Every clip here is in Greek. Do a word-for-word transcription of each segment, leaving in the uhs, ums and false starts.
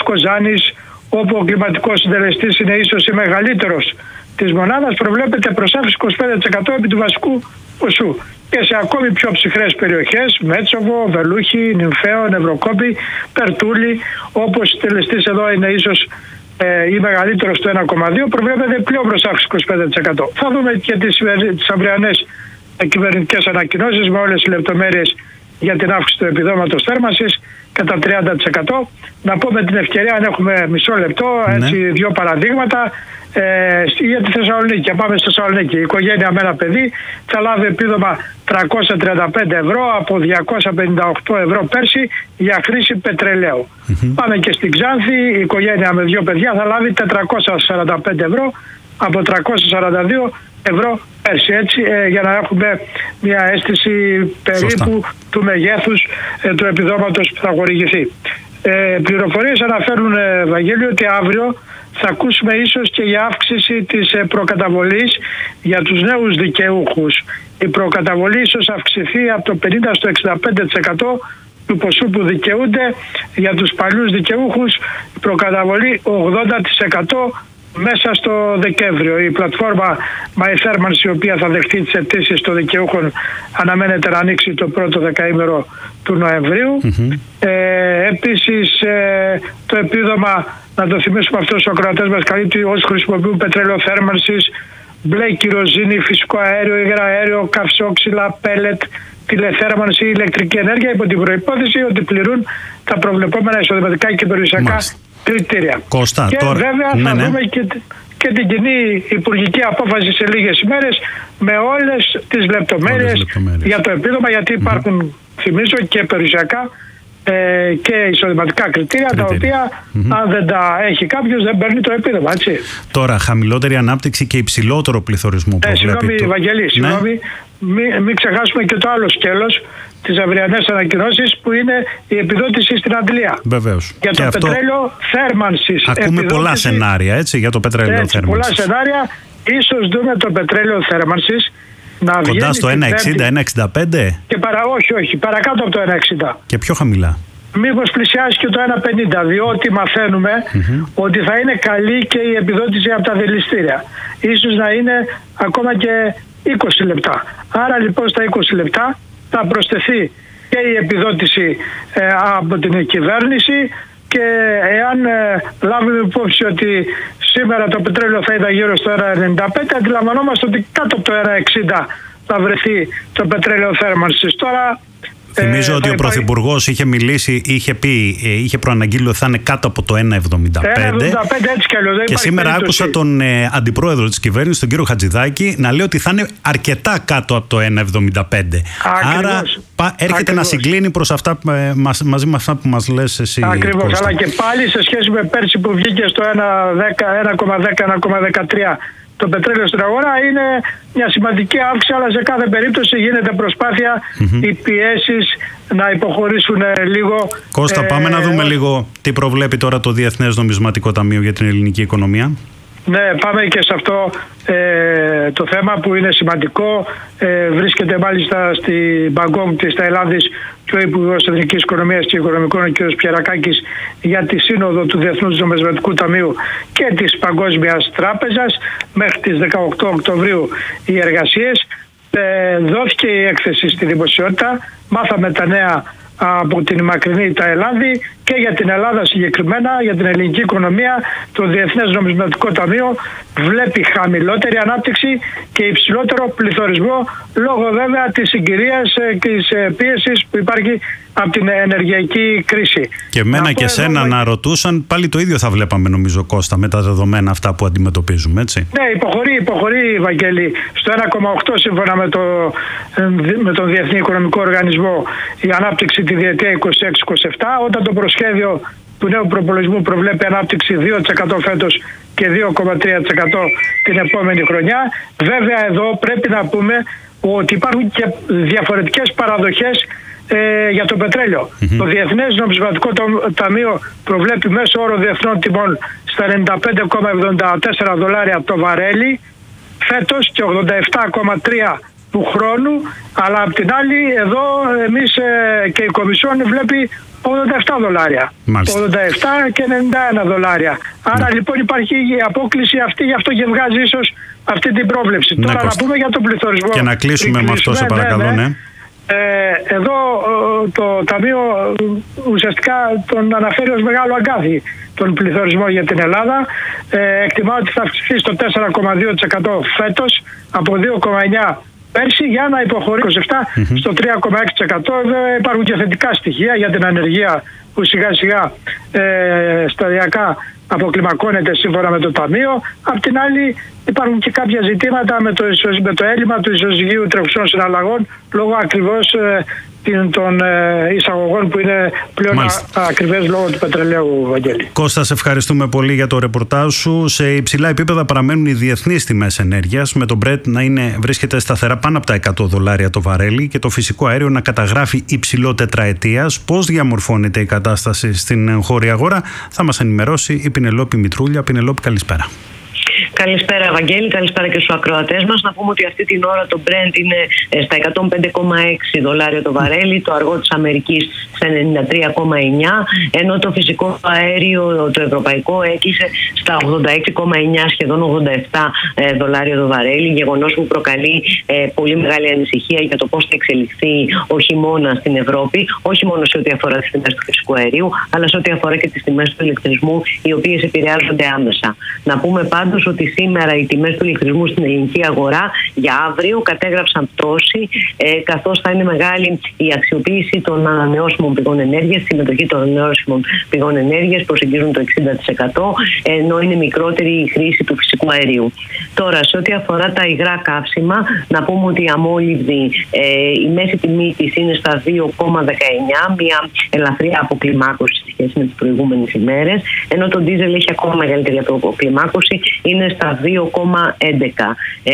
Κοζάνης, όπου ο κλιματικός συντελεστής είναι ίσως ή μεγαλύτερος της μονάδας, προβλέπεται προσάφιση είκοσι πέντε τοις εκατό επί του βασικού ποσού. Και σε ακόμη πιο ψυχρές περιοχές, Μέτσοβο, Βελούχη, Νυμφαίο, Νευροκόπη, Περτούλη, όπως ο συντελεστής εδώ είναι ίσως ε, ή μεγαλύτερος του ένα κόμμα δύο, προβλέπεται πλέον προσάφιση είκοσι πέντε τοις εκατό. Θα δούμε και τις, τις αυριανές κυβερνητικές ανακοινώσεις με όλες τις λεπτομέρειες για την αύξηση του επιδόματος θέρμανσης κατά τριάντα τοις εκατό. Να πω με την ευκαιρία, αν έχουμε μισό λεπτό, έτσι, ναι. δύο παραδείγματα ε, για τη Θεσσαλονίκη. Πάμε στη Θεσσαλονίκη. Η οικογένεια με ένα παιδί θα λάβει επίδομα τριακόσια τριάντα πέντε ευρώ από διακόσια πενήντα οκτώ ευρώ πέρσι για χρήση πετρελαίου. Mm-hmm. Πάμε και στην Ξάνθη. Η οικογένεια με δύο παιδιά θα λάβει τετρακόσια σαράντα πέντε ευρώ από τριακόσια σαράντα δύο ευρώ πέρσι, έτσι, ε, για να έχουμε μια αίσθηση περίπου Σωστά. του μεγέθους ε, του επιδόματος που θα χορηγηθεί. Ε, πληροφορίες αναφέρουν, ε, Βαγγέλη, ότι αύριο θα ακούσουμε ίσως και η αύξηση της ε, προκαταβολής για τους νέους δικαιούχους. Η προκαταβολή ίσως αυξηθεί από το πενήντα στο εξήντα πέντε τοις εκατό του ποσού που δικαιούνται. Για τους παλιούς δικαιούχους η προκαταβολή ογδόντα τοις εκατό μέσα στο Δεκέμβριο. Η πλατφόρμα MyThermans, η οποία θα δεχτεί τις αιτήσεις των δικαιούχων, αναμένεται να ανοίξει το πρώτο δεκαήμερο του Νοεμβρίου. Mm-hmm. Ε, επίσης ε, το επίδομα, να το θυμίσουμε αυτό στους ακροατές μας, καλύπτει όσοι χρησιμοποιούν πετρέλαιο θέρμανσης, μπλε κυροζίνη, φυσικό αέριο, υγρά αέριο, καυσόξυλα, πέλετ, τηλεθέρμανση ή ηλεκτρική ενέργεια, υπό την προϋπόθεση ότι πληρούν τα προβλεπόμενα εισοδηματικά και περιουσιακά κριτήρια. Κώστα, και τώρα... βέβαια ναι, θα ναι. δούμε και, και την κοινή υπουργική απόφαση σε λίγες ημέρες με όλες τις λεπτομέρειες, όλες λεπτομέρειες. για το επίδομα, γιατί υπάρχουν, mm-hmm. θυμίζω, και περιουσιακά ε, και εισοδηματικά κριτήρια, κριτήρια. τα οποία mm-hmm. αν δεν τα έχει κάποιος δεν παίρνει το επίδομα, έτσι. Τώρα, χαμηλότερη ανάπτυξη και υψηλότερο πληθωρισμό. Ε, συγγνώμη, το... Βαγγελή, συγγνώμη, ναι. μην, μην ξεχάσουμε και το άλλο σκέλος, τις αυριανές ανακοινώσεις, που είναι η επιδότηση στην αντλία. Βεβαίως. Για το αυτό... πετρέλαιο θέρμανσης. Ακούμε επιδότηση... πολλά σενάρια, έτσι, για το πετρέλαιο έτσι, θέρμανσης. Πολλά σενάρια. Ίσως δούμε το πετρέλαιο θέρμανσης να βγει κοντά στο ένα εξήντα, ένα εξήντα πέντε. Και παρα... Όχι, όχι, παρακάτω από το ένα εξήντα. Και πιο χαμηλά. Μήπως πλησιάσει και το ένα πενήντα, διότι μαθαίνουμε mm-hmm. ότι θα είναι καλή και η επιδότηση από τα δηληστήρια. Ίσως να είναι ακόμα και είκοσι λεπτά. Άρα λοιπόν στα είκοσι λεπτά θα προσθεθεί και η επιδότηση ε, από την κυβέρνηση, και εάν ε, λάβουμε υπόψη ότι σήμερα το πετρέλαιο θα ήταν γύρω στο ένα ενενήντα πέντε, αντιλαμβανόμαστε ότι κάτω από το ένα εξήντα θα βρεθεί το πετρέλαιο θέρμανσης. Τώρα Θυμίζω ε, ότι ο υπάρχει... Πρωθυπουργός είχε μιλήσει, είχε πει, είχε προαναγγείλει ότι θα είναι κάτω από το ένα εβδομήντα πέντε. ένα εβδομήντα πέντε έτσι κι αλλιώς, και σήμερα περίπτωση. Άκουσα τον ε, αντιπρόεδρο της κυβέρνησης, τον κύριο Χατζηδάκη, να λέει ότι θα είναι αρκετά κάτω από το ένα εβδομήντα πέντε. Άρα πα, έρχεται Ακριβώς. να συγκλίνει προς αυτά, ε, μας, μαζί με αυτά που μας λες εσύ. Ακριβώς, Κώστα. αλλά και πάλι σε σχέση με πέρσι που βγήκε στο ένα κόμμα δέκα, ένα κόμμα δεκατρία το πετρέλαιο στην αγορά, είναι μια σημαντική αύξηση, αλλά σε κάθε περίπτωση γίνεται προσπάθεια mm-hmm. οι πιέσεις να υποχωρήσουν λίγο. Κώστα, ε, πάμε να δούμε ε, λίγο τι προβλέπει τώρα το Διεθνές Νομισματικό Ταμείο για την ελληνική οικονομία. Ναι, πάμε και σε αυτό ε, το θέμα που είναι σημαντικό. Ε, βρίσκεται μάλιστα στην Μπαγκόγκ της Ταϊλάνδης και ο Υπουργός Εθνικής Οικονομίας και Οικονομικών, ο κ. Πιερακάκης, για τη σύνοδο του Διεθνούς Νομισματικού Ταμείου και της Παγκόσμιας Τράπεζας. Μέχρι τις δεκαοκτώ Οκτωβρίου οι εργασίες. Ε, δόθηκε η έκθεση στη δημοσιότητα. Μάθαμε τα νέα από την μακρινή Ταϊλάνδη, και για την Ελλάδα συγκεκριμένα, για την ελληνική οικονομία, το Διεθνές Νομισματικό Ταμείο βλέπει χαμηλότερη ανάπτυξη και υψηλότερο πληθωρισμό, λόγω βέβαια της συγκυρίας και της πίεσης που υπάρχει από την ενεργειακή κρίση. Και εμένα και εσένα εδώ... να ρωτούσαν, πάλι το ίδιο θα βλέπαμε, νομίζω, Κώστα, με τα δεδομένα αυτά που αντιμετωπίζουμε, έτσι. Ναι, υποχωρεί, υποχωρεί, Βαγγέλη, στο ένα κόμμα οκτώ σύμφωνα με, το, με τον Διεθνή Οικονομικό Οργανισμό η ανάπτυξη τη διετία είκοσι έξι είκοσι επτά, όταν το προσχέδιο του νέου προπολογισμού προβλέπει ανάπτυξη δύο τοις εκατό φέτος και δύο κόμμα τρία τοις εκατό την επόμενη χρονιά. Βέβαια εδώ πρέπει να πούμε ότι υπάρχουν και διαφορετικές παραδοχές Ε, για το πετρέλαιο. Mm-hmm. Το Διεθνές Νομισματικό Ταμείο προβλέπει μέσο όρο διεθνών τιμών στα ενενήντα πέντε κόμμα εβδομήντα τέσσερα δολάρια το βαρέλι φέτος και ογδόντα επτά κόμμα τρία του χρόνου, αλλά απ' την άλλη εδώ εμείς ε, και η Κομισιόν βλέπει ογδόντα επτά δολάρια. Μάλιστα. ογδόντα επτά και ενενήντα ένα δολάρια. Άρα ναι. λοιπόν υπάρχει η απόκληση αυτή, γι' αυτό και βγάζει ίσως αυτή την πρόβλεψη. Ναι, Τώρα Κώστα. να πούμε για τον πληθωρισμό. Και να κλείσουμε με αυτό, σε παρακαλώ, ναι. ναι. Ε, εδώ το Ταμείο ουσιαστικά τον αναφέρει ως μεγάλο αγκάθι τον πληθωρισμό για την Ελλάδα. Ε, εκτιμά ότι θα αυξηθεί στο τέσσερα κόμμα δύο τοις εκατό φέτος από δύο κόμμα εννιά τοις εκατό πέρσι, για να υποχωρεί είκοσι επτά mm-hmm. στο τρία κόμμα έξι τοις εκατό. Βέβαια υπάρχουν και θετικά στοιχεία για την ανεργία που σιγά σιγά ε, σταδιακά αποκλιμακώνεται σύμφωνα με το Ταμείο. Απ' την άλλη υπάρχουν και κάποια ζητήματα με το, με το έλλειμμα του ισοζυγίου τρεχουσών συναλλαγών λόγω ακριβώς ε, των ε, εισαγωγών που είναι πλέον ακριβές λόγω του πετρελαίου, Βαγγέλη. Κώστα, σε ευχαριστούμε πολύ για το ρεπορτάζ σου. Σε υψηλά επίπεδα παραμένουν οι διεθνείς τιμές ενέργειας, με το Brent να είναι, βρίσκεται σταθερά πάνω από τα εκατό δολάρια το βαρέλι και το φυσικό αέριο να καταγράφει υψηλό τετραετίας. Πώς διαμορφώνεται η κατάσταση στην εγχώρια αγορά, θα μας ενημερώσει η Πινελόπη Μητρούλια. Πινελόπη, καλησπέρα. Καλησπέρα, Βαγγέλη, καλησπέρα και στους ακροατές μας. Να πούμε ότι αυτή την ώρα το Brent είναι στα εκατόν πέντε κόμμα έξι δολάρια το βαρέλι, το αργό της Αμερικής στα ενενήντα τρία κόμμα εννιά, ενώ το φυσικό αέριο το ευρωπαϊκό έκλεισε στα ογδόντα έξι κόμμα εννιά, σχεδόν ογδόντα επτά δολάρια το βαρέλι, γεγονός που προκαλεί ε, πολύ μεγάλη ανησυχία για το πώς θα εξελιχθεί ο χειμώνας στην Ευρώπη, όχι μόνο σε ό,τι αφορά τις τιμές του φυσικού αερίου, αλλά σε ό,τι αφορά και τις τιμές του ηλεκτρισμού, οι οποίες επηρεάζονται άμεσα. Να πούμε πάντως ότι σήμερα οι τιμές του ηλεκτρισμού στην ελληνική αγορά για αύριο κατέγραψαν πτώση, ε, καθώς θα είναι μεγάλη η αξιοποίηση των ανανεώσιμων πηγών ενέργειας, η συμμετοχή των ανανεώσιμων πηγών ενέργειας προσεγγίζουν το εξήντα τοις εκατό, ενώ είναι μικρότερη η χρήση του φυσικού αερίου. Τώρα, σε ό,τι αφορά τα υγρά καύσιμα, να πούμε ότι η αμόλυβδη, ε, η μέση τιμή της είναι στα δύο κόμμα δεκαεννιά, μια ελαφριά αποκλιμάκωση σε σχέση με τις προηγούμενες ημέρες, ενώ το ντίζελ έχει ακόμα μεγαλύτερη αποκλιμάκωση, είναι στα δύο κόμμα έντεκα ε,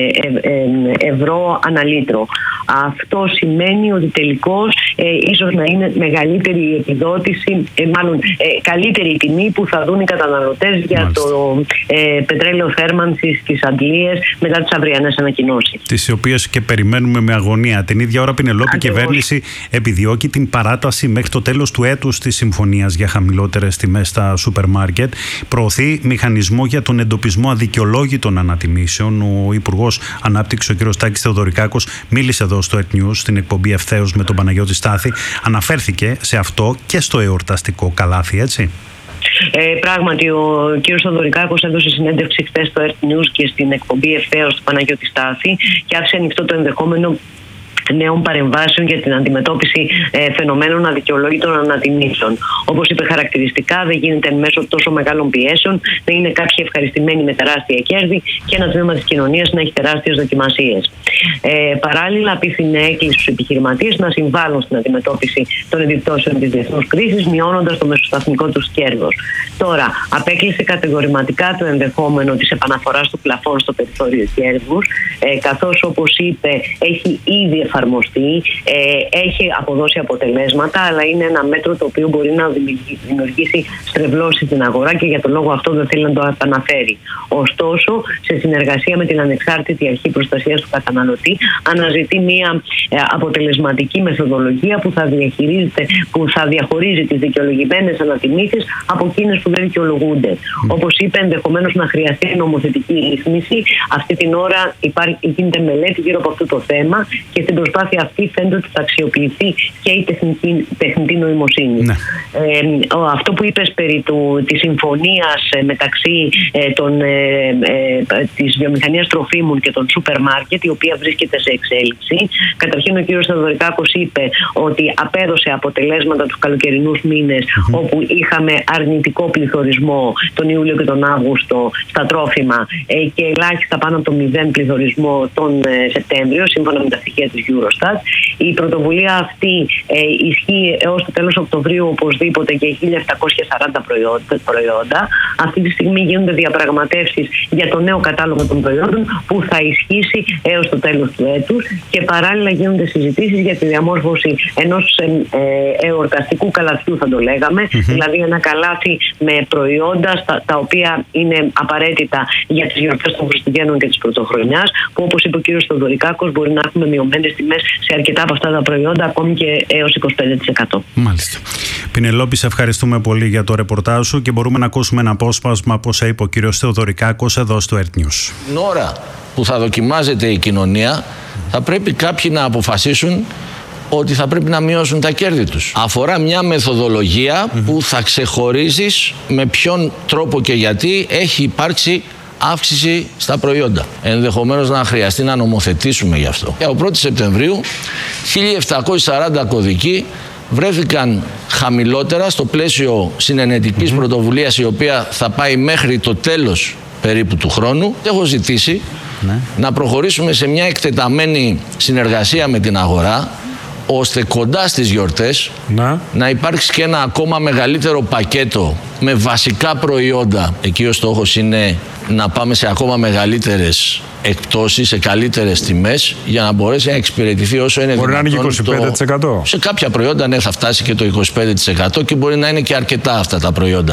ε, ε, ευρώ ανά λίτρο. Αυτό σημαίνει ότι τελικώς ε, ίσως να είναι μεγαλύτερη η επιδότηση, ε, μάλλον ε, καλύτερη η τιμή που θα δουν οι καταναλωτές για Μάλιστα. το ε, πετρέλαιο θέρμανσης στις αντλίες μετά τις αυριανές ανακοινώσεις. Τις οποίες και περιμένουμε με αγωνία. Την ίδια ώρα, Πινελόπη, η κυβέρνηση επιδιώκει την παράταση μέχρι το τέλος του έτους της συμφωνίας για χαμηλότερες τιμές στα σούπερ μάρκετ. Προωθεί μηχανισμό για τον εντοπισμό αδικαιολόγητων ανατιμήσεων. Ο Υπουργός Ανάπτυξης, ο κ. Τάκης Θεοδωρικάκος, μίλησε εδώ στο Earth News, στην εκπομπή Ευθέως με τον Παναγιώτη Στάθη. Αναφέρθηκε σε αυτό και στο εορταστικό καλάθι, έτσι. Ε, πράγματι, ο κ. Θεοδωρικάκος έδωσε συνέντευξη χθες στο Earth News και στην εκπομπή Ευθέως του Παναγιώτη Στάθη και άφησε ανοιχτό το ενδεχόμενο νέων παρεμβάσεων για την αντιμετώπιση ε, φαινομένων αδικαιολόγητων ανατιμήσεων. Όπως είπε χαρακτηριστικά, δεν γίνεται μέσω τόσο μεγάλων πιέσεων να είναι κάποιοι ευχαριστημένοι με τεράστια κέρδη και ένα τμήμα της κοινωνίας να έχει τεράστιες δοκιμασίες. Ε, παράλληλα, απίθυνε έκκληση στους επιχειρηματίες να συμβάλλουν στην αντιμετώπιση των επιπτώσεων της διεθνούς κρίσης, μειώνοντας το μεσοσταθμικό τους κέρδος. Τώρα, απέκλεισε κατηγορηματικά το ενδεχόμενο της επαναφοράς του πλαφών στο περιθώριο κέρδους, ε, καθώς, όπως είπε, έχει ήδη εφαρμοστεί, ε, έχει αποδώσει αποτελέσματα, αλλά είναι ένα μέτρο το οποίο μπορεί να δημιουργήσει στρεβλώσεις στην αγορά και για τον λόγο αυτό δεν θέλει να το αναφέρει. Ωστόσο, σε συνεργασία με την Ανεξάρτητη Αρχή Προστασίας του Καταναλωτή, αναζητεί μια ε, αποτελεσματική μεθοδολογία που θα, διαχειρίζεται, που θα διαχωρίζει τις δικαιολογημένες ανατιμήσεις από εκείνες που δεν δικαιολογούνται. Mm. Όπως είπε, ενδεχομένως να χρειαστεί νομοθετική ρύθμιση. Αυτή την ώρα υπάρχει, γίνεται μελέτη γύρω από αυτό το θέμα και στην προσπάθεια αυτή φαίνεται ότι θα αξιοποιηθεί και η τεχνική, τεχνητή νοημοσύνη. Ναι. Ε, αυτό που είπες περί του, της συμφωνίας μεταξύ ε, των, ε, ε, της βιομηχανίας τροφίμων και των σούπερ μάρκετ, η οποία βρίσκεται σε εξέλιξη. Καταρχήν, ο κ. Θεοδωρικάκος είπε ότι απέδωσε αποτελέσματα τους καλοκαιρινούς μήνες, mm-hmm. όπου είχαμε αρνητικό πληθωρισμό τον Ιούλιο και τον Αύγουστο στα τρόφιμα ε, και ελάχιστα πάνω από το μηδέν πληθωρισμό τον ε, Σεπτέμβριο, σύμφωνα με τα στοιχεία της Eurostat. Η πρωτοβουλία αυτή ε, ισχύει έως το τέλος Οκτωβρίου οπωσδήποτε για χίλια επτακόσια σαράντα προϊόντα, προϊόντα, Αυτή τη στιγμή γίνονται διαπραγματεύσεις για το νέο κατάλογο των προϊόντων που θα ισχύσει έως το τέλος του έτους και παράλληλα γίνονται συζητήσεις για τη διαμόρφωση ενός ε, εορταστικού καλαθιού, θα το λέγαμε, mm-hmm. δηλαδή ένα καλάθι με προϊόντα στα, τα οποία είναι απαραίτητα για τις γιορτές των Χριστουγέννων και της Πρωτοχρονιάς, που όπως είπε ο κύριος Θεοδωρικάκος, μπορεί να έχουμε μειωμένες τιμές σε αρκετά από αυτά τα προϊόντα, ακόμη και έως είκοσι πέντε τοις εκατό. Μάλιστα. Πινελόπη, σε ευχαριστούμε πολύ για το ρεπορτάζ σου και μπορούμε να ακούσουμε ένα απόσπασμα από όσα είπε ο κύριος Θεοδωρικάκος εδώ στο Earth News. Την ώρα που θα δοκιμάζεται η κοινωνία, θα πρέπει κάποιοι να αποφασίσουν ότι θα πρέπει να μειώσουν τα κέρδη τους. Αφορά μια μεθοδολογία mm-hmm. που θα ξεχωρίζεις με ποιον τρόπο και γιατί έχει υπάρξει αύξηση στα προϊόντα. Ενδεχομένως να χρειαστεί να νομοθετήσουμε γι' αυτό. Και από πρώτη Σεπτεμβρίου χίλια επτακόσιοι σαράντα κωδικοί βρέθηκαν χαμηλότερα στο πλαίσιο συνενετικής mm-hmm. πρωτοβουλίας, η οποία θα πάει μέχρι το τέλος περίπου του χρόνου. Έχω ζητήσει ναι. να προχωρήσουμε σε μια εκτεταμένη συνεργασία με την αγορά, ώστε κοντά στις γιορτές να. να υπάρξει και ένα ακόμα μεγαλύτερο πακέτο με βασικά προϊόντα. Εκεί ο στόχος είναι να πάμε σε ακόμα μεγαλύτερες εκπτώσεις, σε καλύτερες τιμές, για να μπορέσει να εξυπηρετηθεί όσο είναι μπορεί δυνατόν. Μπορεί να είναι είκοσι πέντε τοις εκατό. Το... Σε κάποια προϊόντα ναι, θα φτάσει και το είκοσι πέντε τοις εκατό και μπορεί να είναι και αρκετά αυτά τα προϊόντα.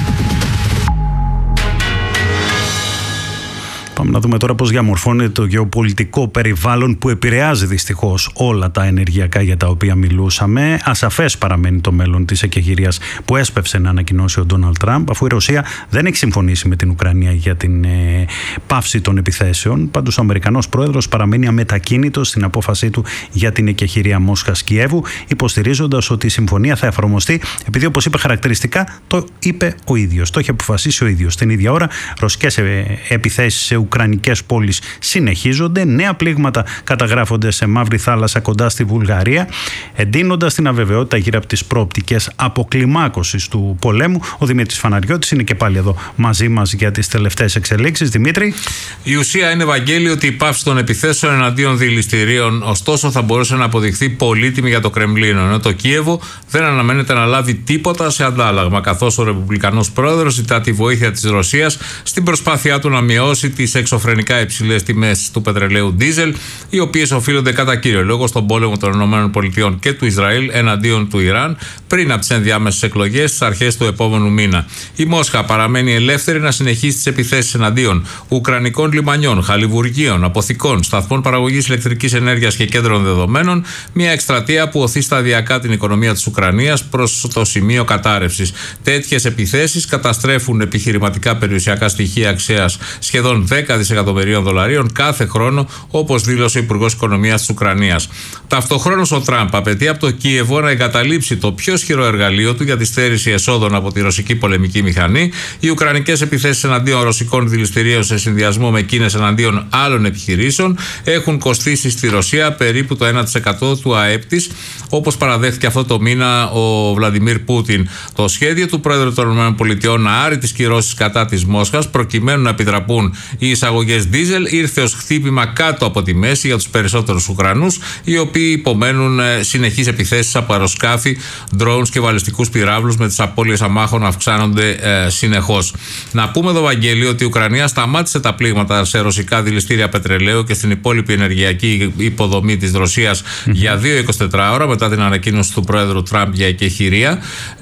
Πάμε να δούμε τώρα πώς διαμορφώνεται το γεωπολιτικό περιβάλλον που επηρεάζει δυστυχώς όλα τα ενεργειακά για τα οποία μιλούσαμε. Ασαφές παραμένει το μέλλον της εκεχηρίας που έσπευσε να ανακοινώσει ο Ντόναλντ Τραμπ, αφού η Ρωσία δεν έχει συμφωνήσει με την Ουκρανία για την ε, πάυση των επιθέσεων. Πάντως ο Αμερικανός πρόεδρος παραμένει αμετακίνητος στην απόφασή του για την εκεχηρία Μόσχας-Κιέβου, υποστηρίζοντας ότι η συμφωνία θα εφαρμοστεί, επειδή όπως είπε χαρακτηριστικά, το είπε ο ίδιος. Το έχει αποφασίσει ο ίδιος. Την ίδια ώρα, ρωσικές επιθέσεις σε ουκρανικές πόλεις συνεχίζονται. Νέα πλήγματα καταγράφονται σε Μαύρη Θάλασσα κοντά στη Βουλγαρία, εντείνοντας την αβεβαιότητα γύρω από τις προοπτικές αποκλιμάκωσης του πολέμου. Ο Δημήτρης Φαναριώτης είναι και πάλι εδώ μαζί μας για τις τελευταίες εξελίξεις. Δημήτρη. Η ουσία είναι, Βαγγέλη, ότι η πάυση των επιθέσεων εναντίον δηληστηρίων ωστόσο θα μπορούσε να αποδειχθεί πολύτιμη για το Κρεμλίνο, ενώ το Κίεβο δεν αναμένεται να λάβει τίποτα σε αντάλλαγμα, καθώς ο Ρεπουμπλικανός πρόεδρος ζητά τη βοήθεια της Ρωσίας στην προσπάθειά του να μειώσει τις εξωφρενικά υψηλές τιμές του πετρελαίου ντίζελ, οι οποίες οφείλονται κατά κύριο λόγο στον πόλεμο των ΗΠΑ και του Ισραήλ εναντίον του Ιράν πριν από τις ενδιάμεσες εκλογές στις αρχές του επόμενου μήνα. Η Μόσχα παραμένει ελεύθερη να συνεχίσει τις επιθέσεις εναντίον ουκρανικών λιμανιών, χαλιβουργείων, αποθηκών, σταθμών παραγωγής ηλεκτρικής ενέργειας και κέντρων δεδομένων, μια εκστρατεία που οθεί σταδιακά την οικονομία της Ουκρανίας προς το σημείο κατάρρευσης. Τέτοιες επιθέσεις καταστρέφουν επιχειρηματικά περιουσιακά στοιχεία αξίας σχεδόν δέκα δισεκατομμυρίων δολαρίων κάθε χρόνο, όπως δήλωσε ο Υπουργός Οικονομίας της Ουκρανίας. Ταυτοχρόνως ο Τραμπ απαιτεί από το Κίεβο να εγκαταλείψει το πιο ισχυρό εργαλείο του για τη στέρηση εσόδων από τη ρωσική πολεμική μηχανή. Οι ουκρανικές επιθέσεις εναντίον ρωσικών δηληστηρίων σε συνδυασμό με εκείνες εναντίον άλλων επιχειρήσεων έχουν κοστίσει στη Ρωσία περίπου το ένα τοις εκατό του ΑΕΠ της, όπως παραδέχθηκε αυτό το μήνα ο Βλαντιμίρ Πούτιν. Το σχέδιο του πρόεδρου των ΗΠΑ να άρει τις κυρώσεις κατά της Μόσχας προκειμένου να επιτραπούν οι εισαγωγές ντίζελ ήρθε ως χτύπημα κάτω από τη μέση για τους περισσότερους Ουκρανούς, οι οποίοι υπομένουν συνεχείς επιθέσεις από αεροσκάφη, drones και βαλιστικούς πυράβλους, με τις απώλειες αμάχων να αυξάνονται ε, συνεχώς. Να πούμε εδώ, Βαγγέλη, ότι η Ουκρανία σταμάτησε τα πλήγματα σε ρωσικά δηληστήρια πετρελαίου και στην υπόλοιπη ενεργειακή υποδομή της Ρωσίας mm-hmm. για δύο εικοσιτέσσερις ώρα μετά την ανακοίνωση του πρόεδρου Τραμπ για εκεχηρία.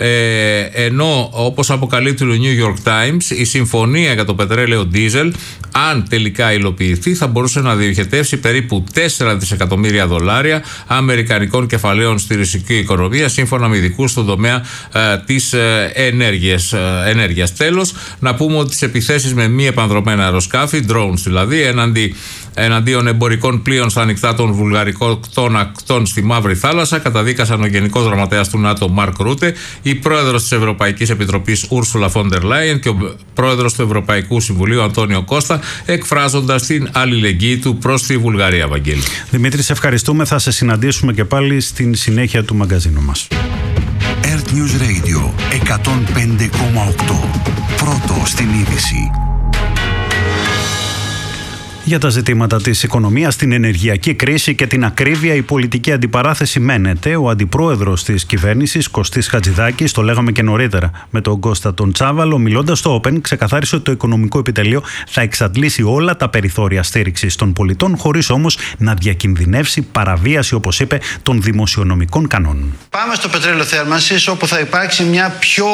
Ε, ενώ, όπως αποκαλύπτει το New York Times, η συμφωνία για το πετρέλαιο ντίζελ, αν τελικά υλοποιηθεί, θα μπορούσε να διοχετεύσει περίπου τέσσερα δισεκατομμύρια δολάρια αμερικανικών κεφαλαίων στη ρωσική οικονομία, σύμφωνα με ειδικούς στον τομέα ε, της ε, ενέργειας. Ε, ενέργειας. Τέλος, να πούμε ότι τις επιθέσεις με μη επανδρομένα αεροσκάφη, drones δηλαδή, έναντι εναντίον εμπορικών πλοίων στα ανοιχτά των βουλγαρικών ακτών στη Μαύρη Θάλασσα καταδίκασαν ο Γενικός Γραμματέας του ΝΑΤΟ Μαρκ Ρούτε, η πρόεδρος της Ευρωπαϊκής Επιτροπής Ούρσουλα φον ντερ Λάιεν και ο πρόεδρος του Ευρωπαϊκού Συμβουλίου Αντώνιο Κώστα, εκφράζοντας την αλληλεγγύη του προς τη Βουλγαρία. Βαγγέλη. Δημήτρη, σε ευχαριστούμε. Θα σε συναντήσουμε και πάλι στην συνέχεια του μαγκαζίνου μας. Earth News Radio εκατόν πέντε κόμμα οκτώ. Πρώτο στην είδηση. Για τα ζητήματα της οικονομίας, την ενεργειακή κρίση και την ακρίβεια, η πολιτική αντιπαράθεση μένεται. Ο αντιπρόεδρος της κυβέρνησης, Κωστής Χατζηδάκης, το λέγαμε και νωρίτερα με τον Κώστα τον Τσάβαλο, μιλώντας στο Open, ξεκαθάρισε ότι το οικονομικό επιτελείο θα εξαντλήσει όλα τα περιθώρια στήριξης των πολιτών, χωρίς όμως να διακινδυνεύσει παραβίαση, όπως είπε, των δημοσιονομικών κανόνων. Πάμε στο πετρέλαιο θέρμανσης, όπου θα υπάρξει μια πιο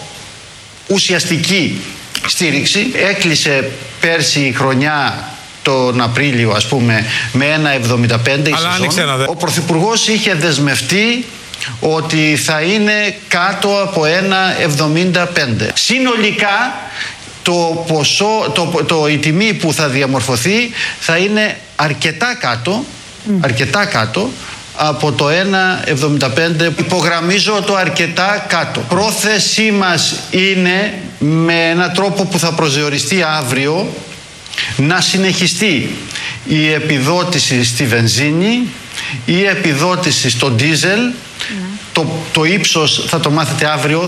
ουσιαστική στήριξη. Έκλεισε πέρσι η χρονιά τον Απρίλιο, ας πούμε, με ένα εβδομήντα πέντε η σεζόν. Ο Πρωθυπουργός είχε δεσμευτεί ότι θα είναι κάτω από ένα εβδομήντα πέντε. Συνολικά το ποσό, το, το, η τιμή που θα διαμορφωθεί θα είναι αρκετά κάτω, mm. αρκετά κάτω από το ένα εβδομήντα πέντε. Υπογραμμίζω το αρκετά κάτω. Πρόθεσή μας είναι, με έναν τρόπο που θα προσδιοριστεί αύριο, να συνεχιστεί η επιδότηση στη βενζίνη, η επιδότηση στο ντίζελ. Mm. Το, το ύψος θα το μάθετε αύριο.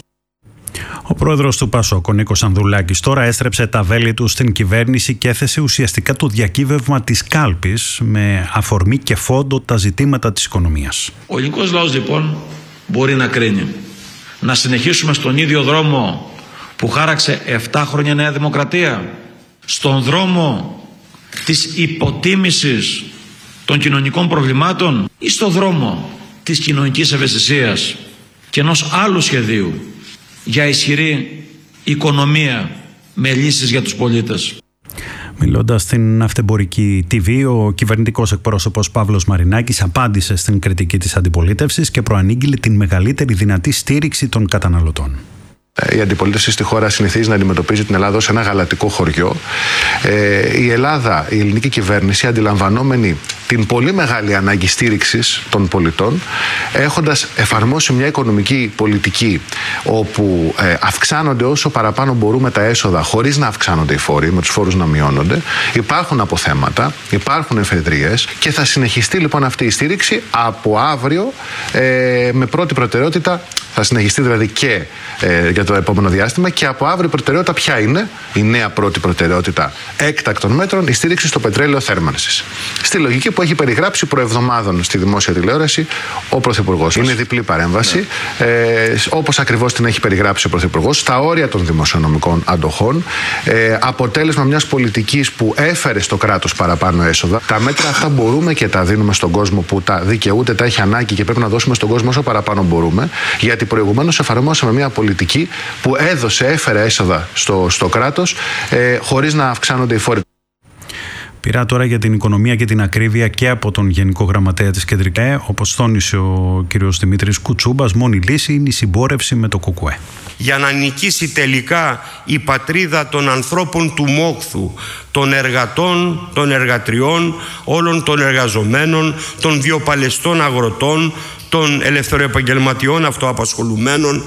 Ο πρόεδρος του Πασόκ, ο Νίκος Ανδρουλάκης, τώρα έστρεψε τα βέλη του στην κυβέρνηση και έθεσε ουσιαστικά το διακύβευμα της κάλπης με αφορμή και φόντο τα ζητήματα της οικονομίας. Ο ελληνικός λαός λοιπόν μπορεί να κρίνει. Να συνεχίσουμε στον ίδιο δρόμο που χάραξε επτά χρόνια Νέα Δημοκρατία, στον δρόμο της υποτίμησης των κοινωνικών προβλημάτων, ή στον δρόμο της κοινωνικής ευαισθησίας και ενός άλλου σχεδίου για ισχυρή οικονομία με λύσεις για τους πολίτες. Μιλώντας στην Αυτεμπορική τι βι, ο κυβερνητικός εκπρόσωπος Παύλος Μαρινάκης απάντησε στην κριτική της αντιπολίτευσης και προανήγγειλε την μεγαλύτερη δυνατή στήριξη των καταναλωτών. Η αντιπολίτευση στη χώρα συνηθίζει να αντιμετωπίζει την Ελλάδα ως ένα γαλατικό χωριό. Ε, η Ελλάδα, η ελληνική κυβέρνηση, αντιλαμβανόμενη την πολύ μεγάλη ανάγκη στήριξης των πολιτών, έχοντας εφαρμόσει μια οικονομική πολιτική όπου ε, αυξάνονται όσο παραπάνω μπορούμε τα έσοδα χωρίς να αυξάνονται οι φόροι, με τους φόρους να μειώνονται, υπάρχουν αποθέματα, υπάρχουν εφεδρίες και θα συνεχιστεί λοιπόν αυτή η στήριξη από αύριο ε, με πρώτη προτεραιότητα. Θα συνεχιστεί δηλαδή και ε, για το επόμενο διάστημα, και από αύριο η προτεραιότητα ποια είναι? Η νέα πρώτη προτεραιότητα έκτακτων μέτρων, η στήριξη στο πετρέλαιο θέρμανσης. Στη λογική που έχει περιγράψει προεβδομάδων στη δημόσια τηλεόραση ο Πρωθυπουργός. Είναι διπλή παρέμβαση, ναι. ε, όπως ακριβώς την έχει περιγράψει ο Πρωθυπουργός, στα όρια των δημοσιονομικών αντοχών, ε, αποτέλεσμα μιας πολιτικής που έφερε στο κράτος παραπάνω έσοδα. Τα μέτρα αυτά μπορούμε και τα δίνουμε στον κόσμο που τα δικαιούται, τα έχει ανάγκη και πρέπει να δώσουμε στον κόσμο όσο παραπάνω μπορούμε, γιατί προηγουμένως εφαρμόσαμε μια πολιτική που έδωσε, έφερε έσοδα στο, στο κράτος ε, χωρίς να αυξάνονται οι φόροι. Πειρά τώρα για την οικονομία και την ακρίβεια και από τον Γενικό Γραμματέα της Κεντρικής. Όπως τόνισε ο κ. Δημήτρης Κουτσούμπας, μόνη λύση είναι η συμπόρευση με το ΚΚΕ. Για να νικήσει τελικά η πατρίδα των ανθρώπων του μόχθου, των εργατών, των εργατριών, όλων των εργαζομένων, των βιοπαλαιστών αγροτών, των ελευθεροεπαγγελματιών αυτοαπασχολουμένων.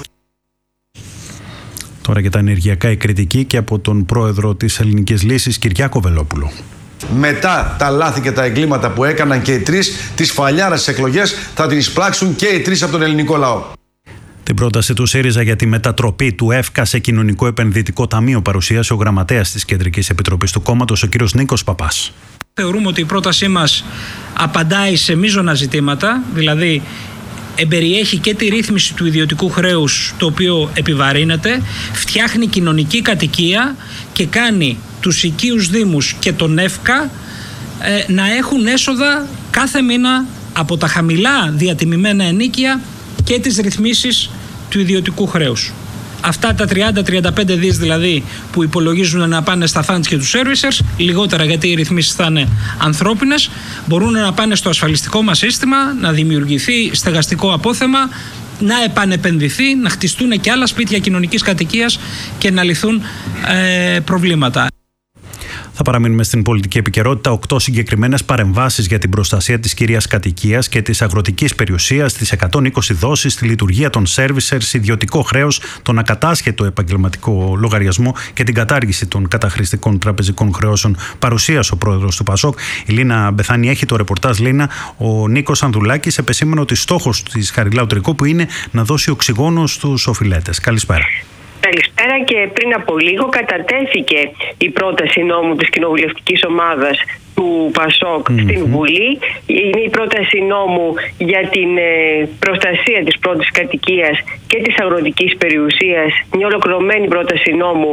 Τώρα για τα ενεργειακά η κριτική και από τον πρόεδρο της Ελληνικής Λύσης, Κυριάκο Βελόπουλο. Μετά τα λάθη και τα εγκλήματα που έκαναν και οι τρεις της φαλιάρας στις εκλογές, θα την εισπράξουν και οι τρεις από τον ελληνικό λαό. Την πρόταση του ΣΥΡΙΖΑ για τη μετατροπή του ΕΦΚΑ σε κοινωνικό επενδυτικό ταμείο παρουσίασε ο γραμματέας της Κεντρικής Επιτροπής του κόμματος, ο κ. Νίκος Παπάς. Θεωρούμε ότι η πρότασή μας απαντάει σε μείζωνα ζητήματα, δηλαδή εμπεριέχει και τη ρύθμιση του ιδιωτικού χρέους, το οποίο επιβαρύνεται, φτιάχνει κοινωνική κατοικία και κάνει τους οικείους δήμους και τον ΕΦΚΑ ε, να έχουν έσοδα κάθε μήνα από τα χαμηλά διατιμημένα ενοίκια και τις ρυθμίσεις του ιδιωτικού χρέους. Αυτά τα τριάντα με τριάντα πέντε δις δηλαδή που υπολογίζουν να πάνε στα funds και τους servicers, λιγότερα γιατί οι ρυθμίσεις θα είναι ανθρώπινες, μπορούν να πάνε στο ασφαλιστικό μας σύστημα, να δημιουργηθεί στεγαστικό απόθεμα, να επανεπενδυθεί, να χτιστούν και άλλα σπίτια κοινωνικής κατοικίας και να λυθούν ε, προβλήματα. Θα παραμείνουμε στην πολιτική επικαιρότητα. Οκτώ συγκεκριμένες παρεμβάσεις για την προστασία της κυρίας κατοικίας και της αγροτικής περιουσίας, τις εκατόν είκοσι δόσεις, τη λειτουργία των servicers, ιδιωτικό χρέος, τον ακατάσχετο επαγγελματικό λογαριασμό και την κατάργηση των καταχρηστικών τραπεζικών χρεώσεων, παρουσίασε ο πρόεδρος του Πασόκ. Η Λίνα Μπεθάνη έχει το ρεπορτάζ. Λίνα, ο Νίκος Ανδρουλάκης επεσήμανε ότι στόχος της Χαριλάου Τρικόπου είναι να δώσει οξυγόνο στους οφειλέτες. Καλησπέρα. Καλησπέρα, και πριν από λίγο κατατέθηκε η πρόταση νόμου της κοινοβουλευτικής ομάδας του ΠΑΣΟΚ mm-hmm. στην Βουλή. Είναι η πρόταση νόμου για την προστασία της πρώτης κατοικίας και της αγροτικής περιουσίας. Μια ολοκληρωμένη πρόταση νόμου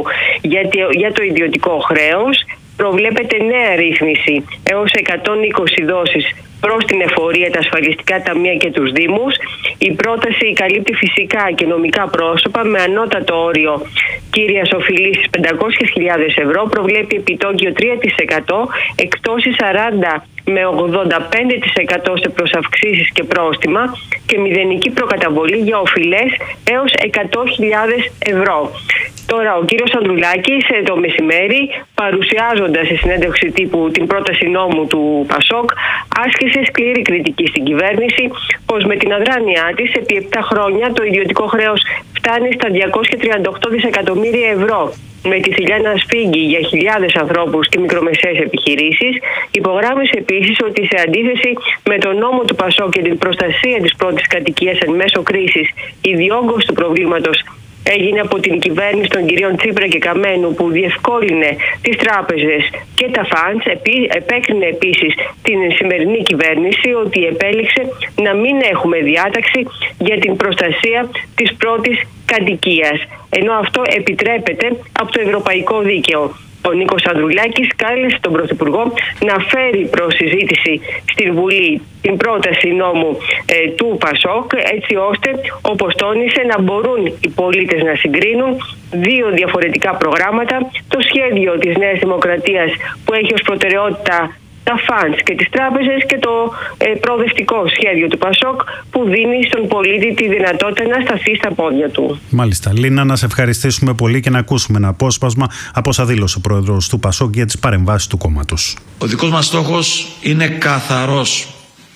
για το ιδιωτικό χρέος. Προβλέπεται νέα ρύθμιση έως εκατόν είκοσι δόσεις προς την εφορία, τα ασφαλιστικά ταμεία και τους δήμους. Η πρόταση καλύπτει φυσικά και νομικά πρόσωπα με ανώτατο όριο κύριας οφειλής πεντακόσιες χιλιάδες ευρώ. Προβλέπει επιτόκιο τρία τοις εκατό, εκτόσεις σαράντα με ογδόντα πέντε τοις εκατό σε προσαυξήσεις και πρόστιμα και μηδενική προκαταβολή για οφειλές έως εκατό χιλιάδες ευρώ. Τώρα ο κύριος Ανδρουλάκης το μεσημέρι, παρουσιάζοντας σε συνέντευξη τύπου την πρόταση νόμου του ΠΑΣΟΚ, άσκησε σκληρή κριτική στην κυβέρνηση πως με την αδράνειά της επί επτά χρόνια το ιδιωτικό χρέος φτάνει στα διακόσια τριάντα οκτώ δισεκατομμύρια ευρώ. Με τη θηλιά να σφίγγει για χιλιάδες ανθρώπους και μικρομεσαίες επιχειρήσεις. Υπογράμμισε επίσης ότι σε αντίθεση με τον νόμο του ΠΑΣΟΚ και την προστασία της πρώτης κατοικίας εν μέσω κρίσης, η διόγκωση του προβλήματος έγινε από την κυβέρνηση των κυρίων Τσίπρα και Καμένου, που διευκόλυνε τις τράπεζες και τα φαντς. Επέκρινε επίσης την σημερινή κυβέρνηση ότι επέλεξε να μην έχουμε διάταξη για την προστασία της πρώτης κατοικίας, ενώ αυτό επιτρέπεται από το ευρωπαϊκό δίκαιο. Ο Νίκος Ανδρουλάκης κάλεσε τον Πρωθυπουργό να φέρει προς συζήτηση στην Βουλή την πρόταση νόμου ε, του ΠΑΣΟΚ, έτσι ώστε, όπως τόνισε, να μπορούν οι πολίτες να συγκρίνουν δύο διαφορετικά προγράμματα. Το σχέδιο της Νέας Δημοκρατίας που έχει ως προτεραιότητα τα φαντς και τις τράπεζες και το ε, προοδευτικό σχέδιο του ΠΑΣΟΚ που δίνει στον πολίτη τη δυνατότητα να σταθεί στα πόδια του. Μάλιστα. Λίνα, να σε ευχαριστήσουμε πολύ και να ακούσουμε ένα απόσπασμα από όσα δήλωσε ο πρόεδρος του ΠΑΣΟΚ για τις παρεμβάσεις του κόμματος. Ο δικός μας στόχος είναι καθαρός.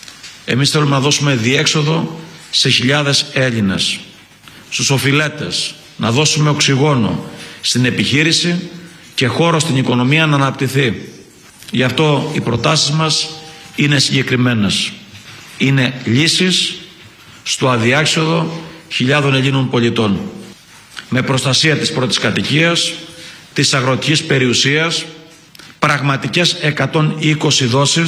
Εμείς θέλουμε να δώσουμε διέξοδο σε χιλιάδες Έλληνες, στους οφειλέτες, να δώσουμε οξυγόνο στην επιχείρηση και χώρο στην οικονομία να αναπτυχθεί. Γι' αυτό οι προτάσεις μας είναι συγκεκριμένες. Είναι λύσεις στο αδιάξοδο χιλιάδων Ελλήνων πολιτών. Με προστασία της πρώτης κατοικίας, της αγροτικής περιουσίας, πραγματικές εκατόν είκοσι δόσεις.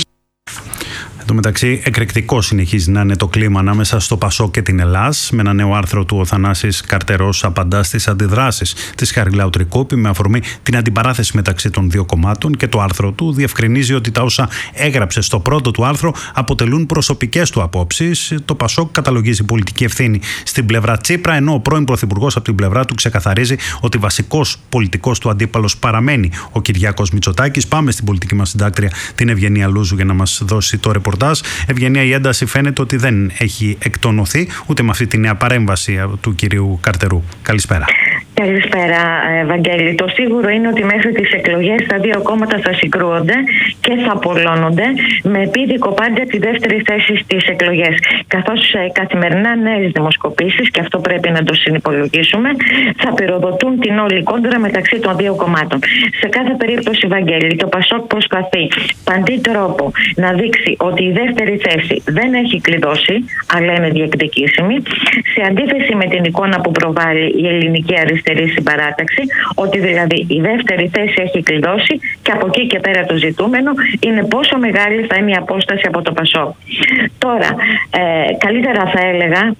Εν τω μεταξύ, εκρηκτικό συνεχίζει να είναι το κλίμα ανάμεσα στο ΠΑΣΟΚ και την Ελλάς. Με ένα νέο άρθρο του, ο Θανάσης Καρτερός απαντά στις αντιδράσεις της Χαριλάου Τρικούπη με αφορμή την αντιπαράθεση μεταξύ των δύο κομμάτων, και το άρθρο του διευκρινίζει ότι τα όσα έγραψε στο πρώτο του άρθρο αποτελούν προσωπικές του απόψεις. Το ΠΑΣΟΚ καταλογίζει πολιτική ευθύνη στην πλευρά Τσίπρα, ενώ ο πρώην Πρωθυπουργός από την πλευρά του ξεκαθαρίζει ότι βασικός πολιτικός του αντίπαλος παραμένει ο Κυριάκος Μητσοτάκης. Πάμε στην πολιτική μας συντάκτρια, την Ευγενία Λούζου, για να μας δώσει το ρεπορτάζ. Ευγενία, η ένταση φαίνεται ότι δεν έχει εκτονωθεί ούτε με αυτή τη νέα παρέμβαση του κυρίου Καρτερού. Καλησπέρα. Καλησπέρα, Βαγγέλη. Το σίγουρο είναι ότι μέχρι τις εκλογές τα δύο κόμματα θα συγκρούονται και θα απολώνονται με επίδικο πάντα τη δεύτερη θέση στις εκλογές. Καθώς καθημερινά νέες δημοσκοπήσεις, και αυτό πρέπει να το συνυπολογίσουμε, θα πυροδοτούν την όλη κόντρα μεταξύ των δύο κομμάτων. Σε κάθε περίπτωση, Βαγγέλη, το ΠΑΣΟΚ προσπαθεί παντή τρόπο να δείξει ότι η δεύτερη θέση δεν έχει κλειδώσει, αλλά είναι διεκδικήσιμη, σε αντίθεση με την εικόνα που προβάλλει η ελληνική αριστερή συμπαράταξη, ότι δηλαδή η δεύτερη θέση έχει κλειδώσει και από εκεί και πέρα το ζητούμενο είναι πόσο μεγάλη θα είναι η απόσταση από το ΠΑΣΟΚ. Τώρα, ε, καλύτερα θα έλεγα,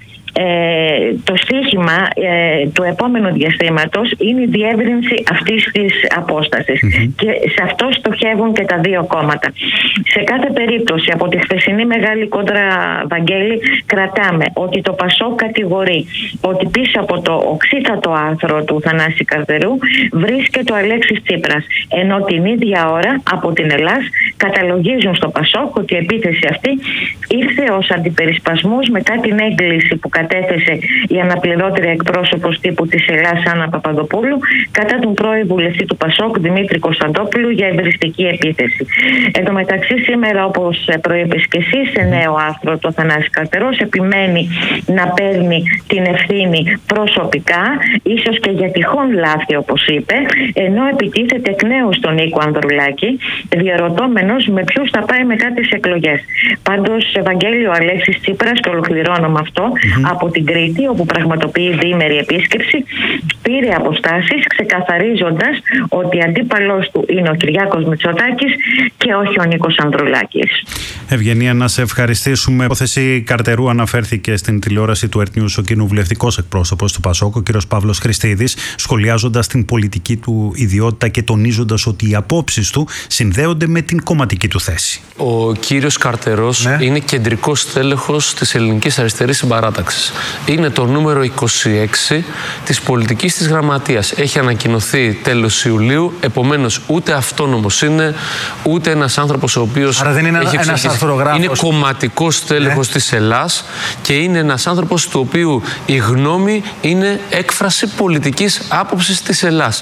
Ε, το στίχημα ε, του επόμενου διαστήματος είναι η διεύρυνση αυτής της απόστασης. Mm-hmm. Και σε αυτό στοχεύουν και τα δύο κόμματα. Σε κάθε περίπτωση, από τη χθεσινή μεγάλη κόντρα, Βαγγέλη, κρατάμε ότι το ΠΑΣΟΚ κατηγορεί ότι πίσω από το οξύτατο άρθρο του Θανάση Καρτερού βρίσκεται ο Αλέξης Τσίπρας, ενώ την ίδια ώρα από την Ελλάς καταλογίζουν στο ΠΑΣΟΚ ότι η επίθεση αυτή ήρθε ως αντιπερισπασμός μετά την έγκληση που κατέθεσε η αναπληρώτρια εκπρόσωπος τύπου της Ελλάς, Άννα Παπαδοπούλου, κατά τον πρώην βουλευτή του ΠΑΣΟΚ Δημήτρη Κωνσταντόπουλου για ευρυστική επίθεση. Εν τω μεταξύ, σήμερα, όπως προείπες και εσύ, σε νέο άρθρο το Θανάση Καρτερός επιμένει να παίρνει την ευθύνη προσωπικά, ίσως και για τυχόν λάθη, όπως είπε, ενώ επιτίθεται εκ νέου στον Νίκο Ανδρουλάκη, διαρωτώμενος με ποιους θα πάει μετά τις εκλογές. Πάντως, Ευαγγέλιο, Αλέξης Τσίπρας, και ολοκληρώνω με αυτό, mm-hmm. από την Κρήτη, όπου πραγματοποιεί διήμερη επίσκεψη, πήρε αποστάσεις, ξεκαθαρίζοντας ότι αντίπαλος του είναι ο Κυριάκος Μητσοτάκης και όχι ο Νίκος Ανδρουλάκης. Ευγενία, να σε ευχαριστήσουμε. Η υπόθεση Καρτερού αναφέρθηκε στην τηλεόραση του Earth News ο κοινοβουλευτικός εκπρόσωπος του Πασόκ, ο κ. Παύλος Χριστίδης, σχολιάζοντας την πολιτική του ιδιότητα και τονίζοντας ότι οι απόψεις του συνδέονται με την κομματική του θέση. Ο κύριος Καρτερός ναι. είναι κεντρικός τέλεχος της Ελληνικής Αριστερής Συμπαράταξης. Είναι το νούμερο είκοσι έξι της πολιτικής της γραμματείας. Έχει ανακοινωθεί τέλος Ιουλίου, επομένως ούτε αυτόνομος είναι, ούτε ένας άνθρωπος ο οποίος Άρα δεν είναι έχει ένας αρθρογράφος. Είναι κομματικός τέλεχος ναι. της Ελλάς και είναι ένας άνθρωπος του οποίου η γνώμη είναι έκφραση πολιτικής άποψης της Ελλάς.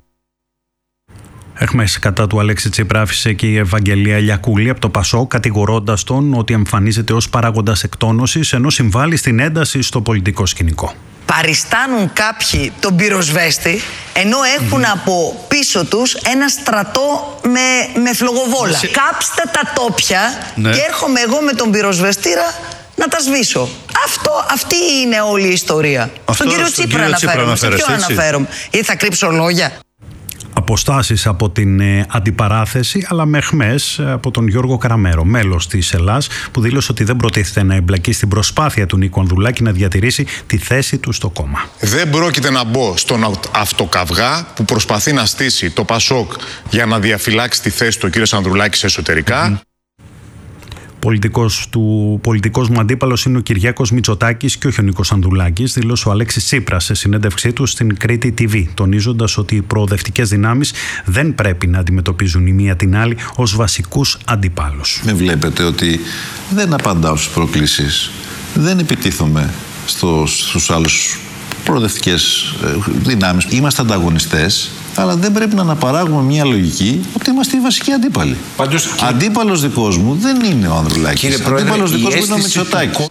Εχμές κατά του Αλέξη Τσίπρα άφησε και η Ευαγγελία Λιακούλη από το Πασό, κατηγορώντας τον ότι εμφανίζεται ως παράγοντας εκτόνωσης ενώ συμβάλλει στην ένταση στο πολιτικό σκηνικό. Παριστάνουν κάποιοι τον πυροσβέστη ενώ έχουν mm. από πίσω τους ένα στρατό με, με φλογοβόλα. Σε... Κάψτε τα τόπια ναι. και έρχομαι εγώ με τον πυροσβεστήρα να τα σβήσω. Αυτό, αυτή είναι όλη η ιστορία. Αυτό, στον κύριο στον Τσίπρα αναφέρομαι. Σε ποιον αναφέρομαι. Ή θα κρύψω λόγια. Αποστάσεις από την ε, αντιπαράθεση, αλλά με αιχμές από τον Γιώργο Καραμέρο, μέλος της Ελλάς, που δήλωσε ότι δεν προτίθεται να εμπλακεί στην προσπάθεια του Νίκου Ανδρουλάκη να διατηρήσει τη θέση του στο κόμμα. Δεν πρόκειται να μπω στον αυτοκαυγά που προσπαθεί να στήσει το Πασόκ για να διαφυλάξει τη θέση του κ. Ανδρουλάκη εσωτερικά. Mm-hmm. Πολιτικός, του, πολιτικός μου αντίπαλος είναι ο Κυριάκος Μητσοτάκης και όχι ο Νίκος Ανδρουλάκης, δήλωσε ο Αλέξης Τσίπρας σε συνέντευξή του στην Κρήτη τι βι, τονίζοντας ότι οι προοδευτικές δυνάμεις δεν πρέπει να αντιμετωπίζουν η μία την άλλη ως βασικούς αντιπάλους. Με βλέπετε ότι δεν απαντάω στις προκλήσεις, δεν επιτίθομαι στους, στους άλλους προοδευτικές δυνάμεις. Είμαστε ανταγωνιστές, αλλά δεν πρέπει να αναπαράγουμε μια λογική ότι είμαστε οι βασικοί αντίπαλοι. Πάντως, κύριε... Αντίπαλος δικός μου δεν είναι ο Ανδρουλάκης. Αντίπαλος δικός μου είναι ο Μητσοτάκης.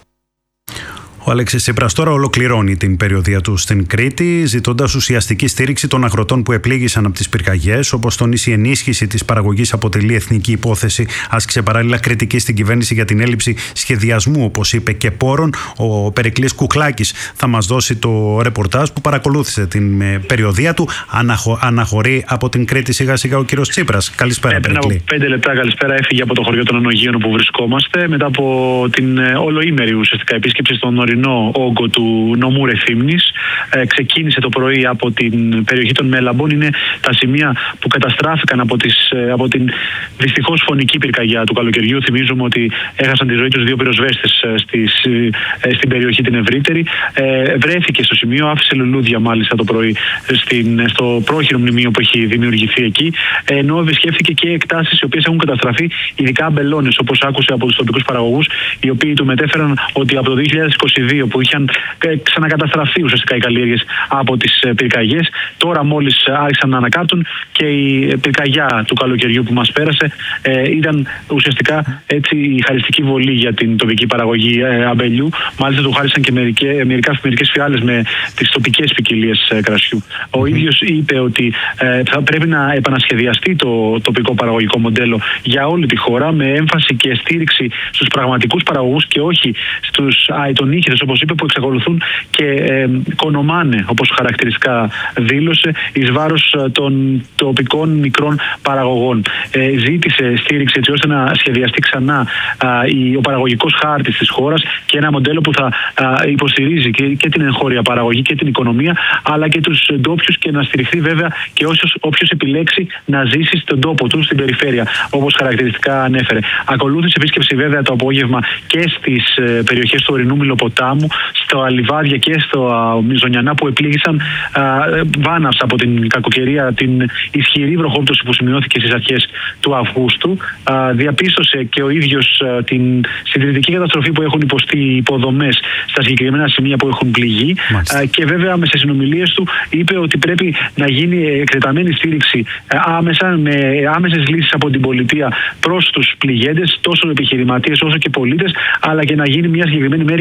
Ο Αλέξης Τσίπρας τώρα ολοκληρώνει την περιοδεία του στην Κρήτη, ζητώντας ουσιαστική στήριξη των αγροτών που επλήγησαν από τις πυρκαγιές. Όπως τονίσει, η ενίσχυση της παραγωγής αποτελεί εθνική υπόθεση. Άσκησε παράλληλα κριτική στην κυβέρνηση για την έλλειψη σχεδιασμού, όπως είπε, και πόρων. Ο Περικλής Κουκλάκης θα μας δώσει το ρεπορτάζ που παρακολούθησε την περιοδεία του. Αναχω... Αναχωρεί από την Κρήτη σιγά σιγά ο κύριος Τσίπρας. Καλησπέρα, ε, Περικλή. Πριν από πέντε λεπτά, καλησπέρα, έφυγε από το χωριό των Ανογείων όπου βρισκόμαστε, μετά από την ολοήμερη ουσιαστικά επίσκεψη στον ορεινό όγκο του νομού Ρεθύμνης. Ε, ξεκίνησε το πρωί από την περιοχή των Μέλαμπων. Είναι τα σημεία που καταστράφηκαν από, τις, από την δυστυχώς φωνική πυρκαγιά του καλοκαιριού. Θυμίζουμε ότι έχασαν τη ζωή τους δύο πυροσβέστες στις, ε, στην περιοχή την ευρύτερη. Ε, βρέθηκε στο σημείο, άφησε λουλούδια μάλιστα το πρωί στην, στο πρόχειρο μνημείο που έχει δημιουργηθεί εκεί. Ε, ενώ επισκέφθηκε και εκτάσεις οι οποίες έχουν καταστραφεί, ειδικά αμπελώνες, όπως άκουσε από τους τοπικούς παραγωγούς, οι οποίοι του μετέφεραν ότι από το δύο χιλιάδες είκοσι δύο που είχαν ξανακαταστραφεί ουσιαστικά οι καλλιέργειες από τις πυρκαγιές, τώρα μόλις άρχισαν να ανακάπτουν και η πυρκαγιά του καλοκαιριού που μας πέρασε ε, ήταν ουσιαστικά έτσι η χαριστική βολή για την τοπική παραγωγή ε, αμπελιού. Μάλιστα του χάρισαν και μερικές, μερικές φιάλες με τις τοπικές ποικιλίες ε, κρασιού. Ο ίδιος είπε ότι ε, θα πρέπει να επανασχεδιαστεί το τοπικό παραγωγικό μοντέλο για όλη τη χώρα, με έμφαση και στήριξη στους πραγματικούς παραγωγούς και όχι στους αετονίχηδες, όπως είπε, που εξακολουθούν και ε, κονομάνε, όπως χαρακτηριστικά δήλωσε, εις βάρος των τοπικών μικρών παραγωγών. Ε, ζήτησε στήριξη έτσι ώστε να σχεδιαστεί ξανά α, η, ο παραγωγικός χάρτης της χώρας και ένα μοντέλο που θα α, υποστηρίζει και, και την εγχώρια παραγωγή και την οικονομία, αλλά και τους ντόπιους, και να στηριχθεί βέβαια και όσιος, όποιος επιλέξει να ζήσει στον τόπο του, στην περιφέρεια, όπως χαρακτηριστικά ανέφερε. Ακολούθησε επίσκεψη βέβαια το απόγευμα και στις ε, περιοχές του ορεινού Μιλοποτάμου, στο Αλιβάδια και στο Μιζονιανά, που επλήγησαν βάναυσα από την κακοκαιρία, την ισχυρή βροχόπτωση που σημειώθηκε στις αρχές του Αυγούστου. Α, διαπίστωσε και ο ίδιος α, την συντηρητική καταστροφή που έχουν υποστεί οι υποδομές στα συγκεκριμένα σημεία που έχουν πληγεί. Α, και βέβαια με στις συνομιλίες του είπε ότι πρέπει να γίνει εκτεταμένη στήριξη α, άμεσα, με άμεσες λύσεις από την πολιτεία προς τους πληγέντες, τόσο επιχειρηματίες όσο και πολίτες, αλλά και να γίνει μια συγκεκριμένη μέριμνα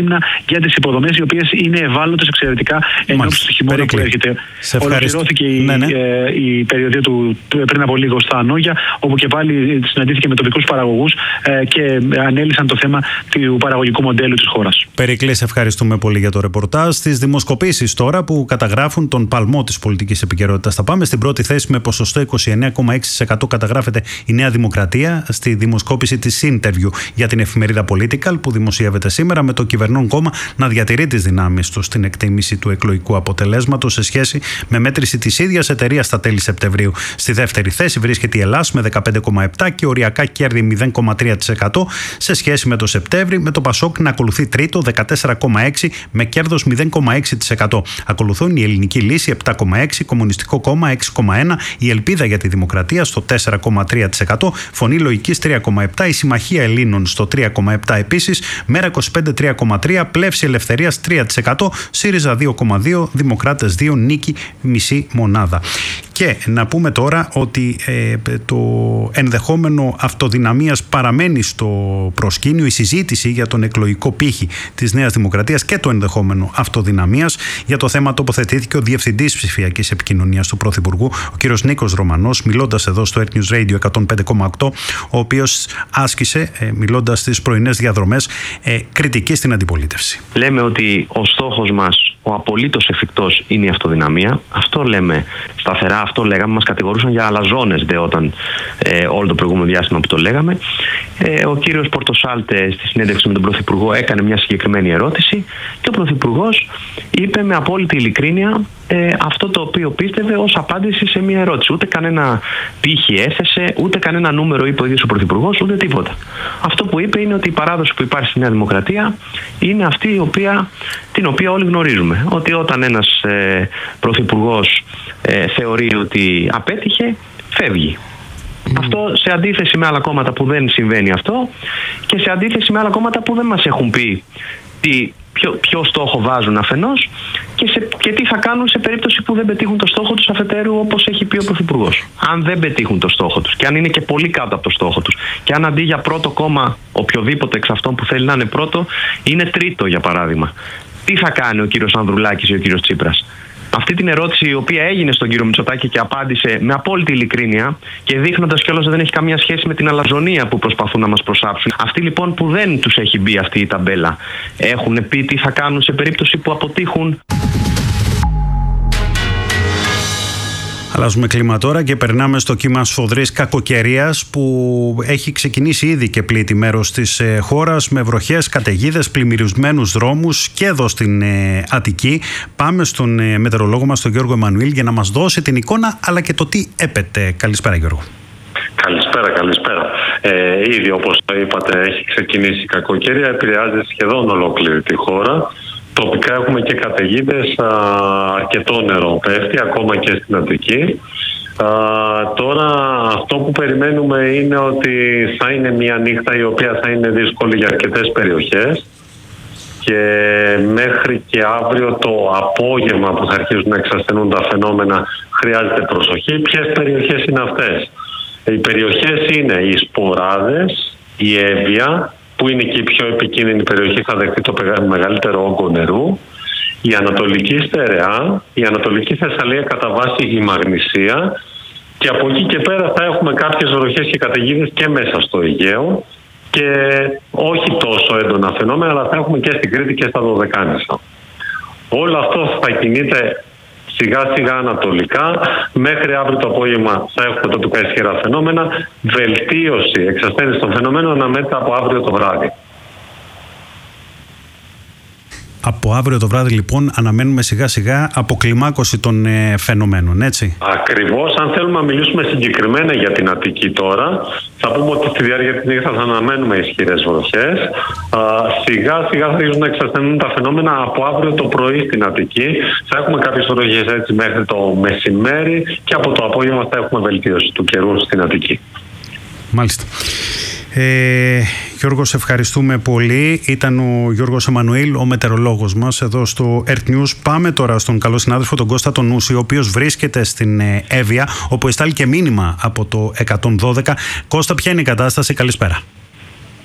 για τις υποδομές, οι οποίες είναι ευάλωτες εξαιρετικά εν ώψη του χειμώνα που έρχεται. Ολοκληρώθηκε η, ναι, ναι. Ε, η περιοδία του, του πριν από λίγο στα Ανόγια, όπου και πάλι συναντήθηκε με τοπικούς παραγωγούς ε, και ανέλυσαν το θέμα του παραγωγικού μοντέλου της χώρας. Περικλή, σε ευχαριστούμε πολύ για το ρεπορτάζ. Στις δημοσκοπήσεις τώρα που καταγράφουν τον παλμό της πολιτικής επικαιρότητας. Θα πάμε στην πρώτη θέση με ποσοστό είκοσι εννέα κόμμα έξι τοις εκατό καταγράφεται η Νέα Δημοκρατία στη δημοσκόπηση της Interview για την εφημερίδα Political που δημοσιεύεται σήμερα, με το κυβερνών κόμμα να διατηρεί τις δυνάμεις του στην εκτίμηση του εκλογικού αποτελέσματος σε σχέση με μέτρηση της ίδιας εταιρείας στα τέλη Σεπτεμβρίου. Στη δεύτερη θέση βρίσκεται η Ελλάς με δεκαπέντε κόμμα επτά τοις εκατό και οριακά κέρδη μηδέν κόμμα τρία τοις εκατό σε σχέση με το Σεπτέμβρη, με το Πασόκ να ακολουθεί τρίτο δεκατέσσερα κόμμα έξι τοις εκατό με κέρδος μηδέν κόμμα έξι τοις εκατό. Ακολουθούν η Ελληνική Λύση επτά κόμμα έξι τοις εκατό, Κομμουνιστικό Κόμμα έξι κόμμα ένα τοις εκατό, η Ελπίδα για τη Δημοκρατία στο τέσσερα κόμμα τρία τοις εκατό, Φωνή Λογικής τρία κόμμα επτά τοις εκατό, η Συμμαχία Ελλήνων στο τρία κόμμα επτά τοις εκατό επίσης, Μέρα είκοσι πέντε τρία κόμμα τρία τοις εκατό, Πλεύση Ελευθερίας τρία τοις εκατό, ΣΥΡΙΖΑ δύο κόμμα δύο τοις εκατό, Δημοκράτες δύο, Νίκη μισή μονάδα. Και να πούμε τώρα ότι ε, το ενδεχόμενο αυτοδυναμίας παραμένει στο προσκήνιο, η συζήτηση για τον εκλογικό πύχη της Νέας Δημοκρατίας και το ενδεχόμενο αυτοδυναμίας. Για το θέμα τοποθετήθηκε ο Διευθυντής Ψηφιακής Επικοινωνίας του Πρωθυπουργού, ο κύριος Νίκος Ρωμανός, μιλώντας εδώ στο Earth News Radio εκατόν πέντε κόμμα οκτώ, ο οποίος άσκησε, ε, μιλώντας στις πρωινές διαδρομές, ε, κριτική στην αντιπολίτευση. Λέμε ότι ο στόχος μας, ο απολύτως εφικτός, είναι η αυτοδυναμία. Αυτό λέμε σταθερά, αυτό λέγαμε. Μας κατηγορούσαν για αλαζόνες δε όταν ε, όλο το προηγούμενο διάστημα που το λέγαμε. Ε, ο κύριος Πορτοσάλτε στη συνέντευξη με τον Πρωθυπουργό έκανε μια συγκεκριμένη ερώτηση και ο Πρωθυπουργός είπε με απόλυτη ειλικρίνεια ε, αυτό το οποίο πίστευε ως απάντηση σε μια ερώτηση. Ούτε κανένα πύχη έθεσε, ούτε κανένα νούμερο είπε ο ίδιος ο Πρωθυπουργός, ούτε τίποτα. Αυτό που είπε είναι ότι η παράδοση που υπάρχει στη Νέα Δημοκρατία είναι αυτή η οποία, την οποία όλοι γνωρίζουμε. Ότι όταν ένας ε, Πρωθυπουργός ε, θεωρεί ότι απέτυχε, φεύγει. Mm. Αυτό σε αντίθεση με άλλα κόμματα που δεν συμβαίνει αυτό και σε αντίθεση με άλλα κόμματα που δεν μας έχουν πει τι, ποιο, ποιο στόχο βάζουν αφενός και, σε, και τι θα κάνουν σε περίπτωση που δεν πετύχουν το στόχο τους αφετέρου, όπως έχει πει ο Πρωθυπουργός. Αν δεν πετύχουν το στόχο τους και αν είναι και πολύ κάτω από το στόχο τους και αν αντί για πρώτο κόμμα οποιοδήποτε εξ αυτών που θέλει να είναι πρώτο είναι τρίτο για παράδειγμα, τι θα κάνει ο κύριος Ανδρουλάκης ή ο κύριος Τσίπρας? Αυτή την ερώτηση, η οποία έγινε στον κύριο Μητσοτάκη και απάντησε με απόλυτη ειλικρίνεια και δείχνοντας κιόλας ότι δεν έχει καμία σχέση με την αλαζονία που προσπαθούν να μας προσάψουν. Αυτοί λοιπόν που δεν τους έχει μπει αυτή η ταμπέλα, έχουν πει τι θα κάνουν σε περίπτωση που αποτύχουν? Αλλάζουμε κλίμα τώρα και περνάμε στο κύμα σφοδρής κακοκαιρίας που έχει ξεκινήσει ήδη και πλήττει μέρος της ε, χώρας με βροχές, καταιγίδες, πλημμυρισμένους δρόμους και εδώ στην ε, Αττική. Πάμε στον ε, μετεωρολόγο μας, τον Γιώργο Εμμανουήλ, για να μας δώσει την εικόνα αλλά και το τι έπεται. Καλησπέρα, Γιώργο. Καλησπέρα, καλησπέρα. Ε, ήδη όπως το είπατε έχει ξεκινήσει η κακοκαιρία, επηρεάζει σχεδόν ολόκληρη τη χώρα. Τοπικά έχουμε και καταιγίδες, αρκετό νερό πέφτει, ακόμα και στην Αττική. Α, τώρα αυτό που περιμένουμε είναι ότι θα είναι μια νύχτα η οποία θα είναι δύσκολη για αρκετές περιοχές και μέχρι και αύριο το απόγευμα που θα αρχίσουν να εξασθενούν τα φαινόμενα χρειάζεται προσοχή. Ποιες περιοχές είναι αυτές? Οι περιοχές είναι οι Σποράδες, η Εύβοια, που είναι και η πιο επικίνδυνη περιοχή, θα δεχτεί το μεγαλύτερο όγκο νερού, η Ανατολική Στερεά, η Ανατολική Θεσσαλία, κατά βάση η Μαγνησία, και από εκεί και πέρα θα έχουμε κάποιες βροχές και καταιγίδες και μέσα στο Αιγαίο και όχι τόσο έντονα φαινόμενα, αλλά θα έχουμε και στην Κρήτη και στα Δωδεκάνησα. Όλο αυτό θα κινείται σιγά σιγά ανατολικά. Μέχρι αύριο το απόγευμα θα έχουμε τοπικά ισχυρά φαινόμενα. Βελτίωση, εξασθένηση των φαινομένων αναμένεται από αύριο το βράδυ. Από αύριο το βράδυ λοιπόν αναμένουμε σιγά σιγά αποκλιμάκωση των ε, φαινομένων, έτσι. Ακριβώς. Αν θέλουμε να μιλήσουμε συγκεκριμένα για την Αττική τώρα, θα πούμε ότι στη διάρκεια της νύχτας θα αναμένουμε ισχυρές βροχές. Α, σιγά σιγά θα αρχίσουν να εξασθενούν τα φαινόμενα από αύριο το πρωί στην Αττική. Θα έχουμε κάποιες βροχές έτσι μέχρι το μεσημέρι και από το απόγευμα θα έχουμε βελτίωση του καιρού στην Αττική. Μάλιστα. Ε, Γιώργο, σε ευχαριστούμε πολύ. Ήταν ο Γιώργος Εμμανουήλ, ο μετεωρολόγος μας εδώ στο Earth News. Πάμε τώρα στον καλό συνάδελφο τον Κώστα τον Νούση, ο οποίος βρίσκεται στην Εύβοια, όπου εστάλει και μήνυμα από το εκατόν δώδεκα. Κώστα, ποια είναι η κατάσταση? Καλησπέρα.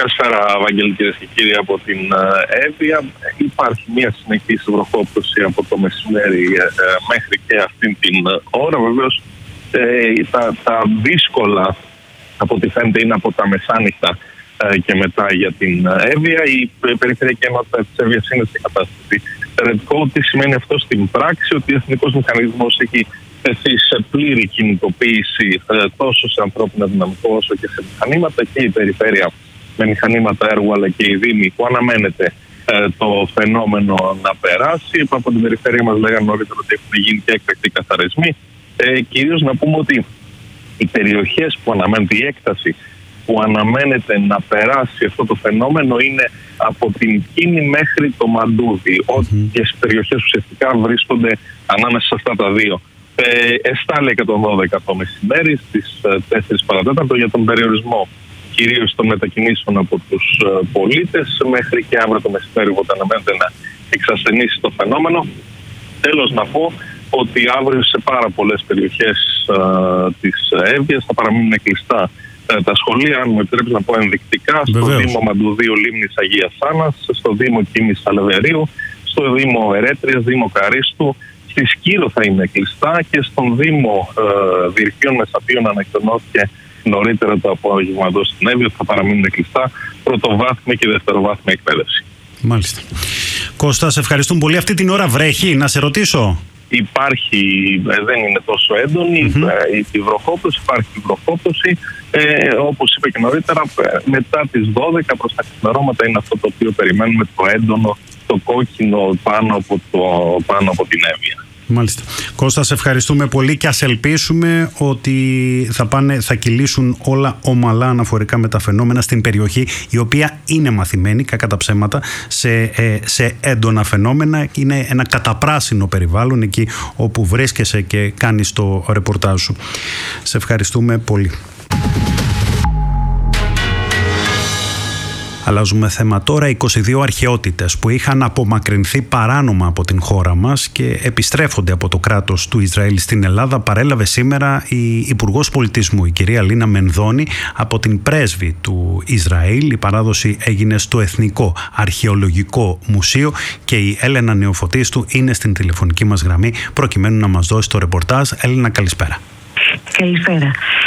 Καλησπέρα, Βαγγέλη, κυρίες και κύριοι, από την Εύβοια. Υπάρχει μια συνεχής βροχόπτωση από το μεσημέρι ε, μέχρι και αυτή την ώρα. Βεβαίως, ε, τα, τα δύσκολα, από ό,τι φαίνεται, είναι από τα μεσάνυχτα ε, και μετά για την Εύβοια. Η περιφερειακή ενότητα της Εύβοιας είναι σε κατάσταση ερετικό. Τι σημαίνει αυτό στην πράξη? Ότι ο Εθνικός Μηχανισμός έχει τεθεί σε πλήρη κινητοποίηση ε, τόσο σε ανθρώπινο δυναμικό όσο και σε μηχανήματα, και η περιφέρεια με μηχανήματα έργου, αλλά και οι δήμοι, που αναμένεται ε, το φαινόμενο να περάσει. Από την περιφέρεια μας λέγανε νωρίτερα ότι έχουν γίνει και έκτακτοι καθαρισμοί. Ε, κυρίως να πούμε ότι οι περιοχές που αναμένεται, η έκταση που αναμένεται να περάσει αυτό το φαινόμενο είναι από την Κίνη μέχρι το Μαντούδι. Mm-hmm. Όποιες περιοχές ουσιαστικά βρίσκονται ανάμεσα σε αυτά τα δύο. Ε, εστάλει και το δώδεκα το μεσημέρι στις τέσσερις παρατέταρτο για τον περιορισμό κυρίως των μετακινήσεων από τους uh, πολίτες, μέχρι και αύριο το μεσημέρι, οπότε αναμένεται να εξασθενήσει το φαινόμενο. Τέλος, να πω ότι αύριο σε πάρα πολλές περιοχές uh, της Εύβοιας θα παραμείνουν κλειστά uh, τα σχολεία, αν μου επιτρέπεις να πω ενδεικτικά, στο Βεβαίως. Δήμο Μαντουδίου Λίμνης Αγίας Άννας, στο Δήμο Κίνης Αλευερίου, στο Δήμο Ερέτριας, Δήμο Καρίστου, στη Σκύρο θα είναι κλειστά, και στον Δήμο uh, Διρκείων Μεσαπίων ανακοινώθηκε νωρίτερα το απόγευμα εδώ στην Εύβοια θα παραμείνουν κλειστά πρωτοβάθμια και δευτεροβάθμια εκπαίδευση. Μάλιστα. Κώστα, σε ευχαριστούμε πολύ. Αυτή την ώρα βρέχει, να σε ρωτήσω. Υπάρχει, δεν είναι τόσο έντονη mm-hmm. η βροχόπτωση, υπάρχει η βροχόπτωση. Ε, όπως είπε και νωρίτερα, μετά τις δώδεκα προς τα ξημερώματα είναι αυτό το οποίο περιμένουμε, το έντονο, το κόκκινο πάνω από, το, πάνω από την Εύβοια. Μάλιστα. Κώστα, σε ευχαριστούμε πολύ και ας ελπίσουμε ότι θα, πάνε, θα κυλήσουν όλα ομαλά αναφορικά με τα φαινόμενα στην περιοχή, η οποία είναι μαθημένη, κακά τα ψέματα, σε, ε, σε έντονα φαινόμενα. Είναι ένα καταπράσινο περιβάλλον εκεί όπου βρίσκεσαι και κάνεις το ρεπορτάζ σου. Σε ευχαριστούμε πολύ. Αλλάζουμε θέμα τώρα. είκοσι δύο αρχαιότητες που είχαν απομακρυνθεί παράνομα από την χώρα μας και επιστρέφονται από το κράτος του Ισραήλ στην Ελλάδα, παρέλαβε σήμερα η Υπουργός Πολιτισμού, η κυρία Λίνα Μενδώνη, από την πρέσβη του Ισραήλ. Η παράδοση έγινε στο Εθνικό Αρχαιολογικό Μουσείο και η Έλενα Νεοφωτίστου είναι στην τηλεφωνική μας γραμμή προκειμένου να μας δώσει το ρεπορτάζ. Έλενα, καλησπέρα. Καλησπέρα.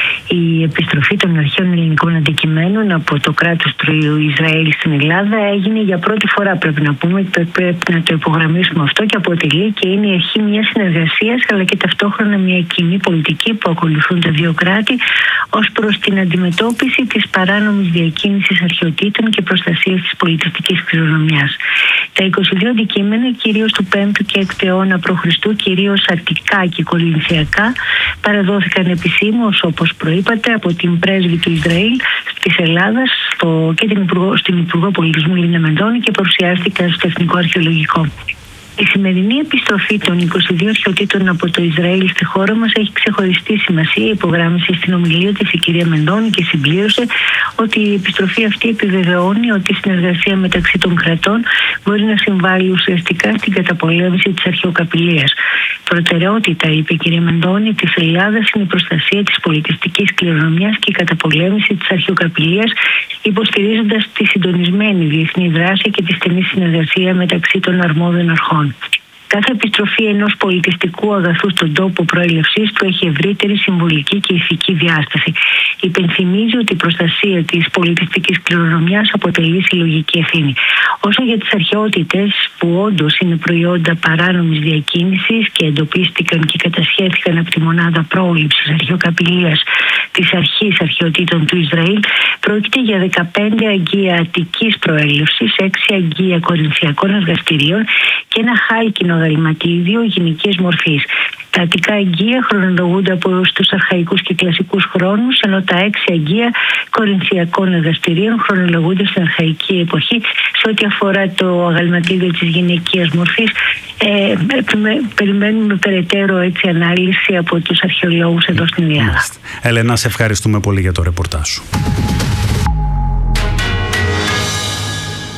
Η επιστροφή των αρχαίων ελληνικών αντικειμένων από το κράτος του Ισραήλ στην Ελλάδα έγινε για πρώτη φορά, πρέπει να πούμε, πρέπει να το υπογραμμίσουμε αυτό, και αποτελεί και είναι η αρχή μιας συνεργασίας, αλλά και ταυτόχρονα μια κοινή πολιτική που ακολουθούν τα δύο κράτη ως προς την αντιμετώπιση της παράνομης διακίνησης αρχαιοτήτων και προστασίας της πολιτιστικής κληρονομιάς. Τα είκοσι δύο αντικείμενα, κυρίως του πέμπτου και έκτου αιώνα π.Χ., κυρίως αττικά και κορινθιακά, παραδόθηκαν επισήμως, όπως προείπατε, από την πρέσβη του Ισραήλ της Ελλάδας στο, και την Υπουργό, στην Υπουργό Πολιτισμού Λίνα Μενδώνη, και παρουσιάστηκαν στο Εθνικό Αρχαιολογικό. Η σημερινή επιστροφή των είκοσι δύο αρχαιοτήτων από το Ισραήλ στη χώρα μας έχει ξεχωριστή σημασία. Υπογράμμισε στην ομιλία της η κυρία Μενδώνη και συμπλήρωσε ότι η επιστροφή αυτή επιβεβαιώνει ότι η συνεργασία μεταξύ των κρατών μπορεί να συμβάλλει ουσιαστικά στην καταπολέμηση της αρχαιοκαπηλείας. Προτεραιότητα, είπε η κυρία Μενδώνη, της Ελλάδας είναι η προστασία της πολιτιστικής κληρονομιάς και η καταπολέμηση της αρχαιοκαπηλείας, υποστηρίζοντας τη συντονισμένη διεθνή δράση και τη στενή συνεργασία μεταξύ των αρμόδιων αρχών. Κάθε επιστροφή ενός πολιτιστικού αγαθού στον τόπο προέλευσής του έχει ευρύτερη συμβολική και ηθική διάσταση. Υπενθυμίζει ότι η προστασία της πολιτιστικής κληρονομιάς αποτελεί συλλογική ευθύνη. Όσο για τις αρχαιότητες, που όντως είναι προϊόντα παράνομης διακίνησης και εντοπίστηκαν και κατασχέθηκαν από τη μονάδα πρόληψης αρχαιοκαπηλείας της Αρχής Αρχαιοτήτων του Ισραήλ, πρόκειται για δεκαπέντε αγκία αττικής προέλευσης, έξι αγκία κορινθιακών εργαστηρίων και ένα χάλκινο γαλματίδιο γυναικείας μορφής. Τα αττικά αγκία χρονολογούνται από στους αρχαϊκούς και κλασικούς χρόνους, ενώ τα έξι αγκία κορινθιακών εργαστηρίων χρονολογούνται στην αρχαϊκή εποχή. Σε ό,τι αφορά το αγαλματίδιο της γυναικείας μορφής, ε, περιμένουμε περαιτέρω έτσι ανάλυση από τους αρχαιολόγους εδώ στην Ελλάδα. Έλενα, σε ευχαριστούμε πολύ για το ρεπορτάζ σου.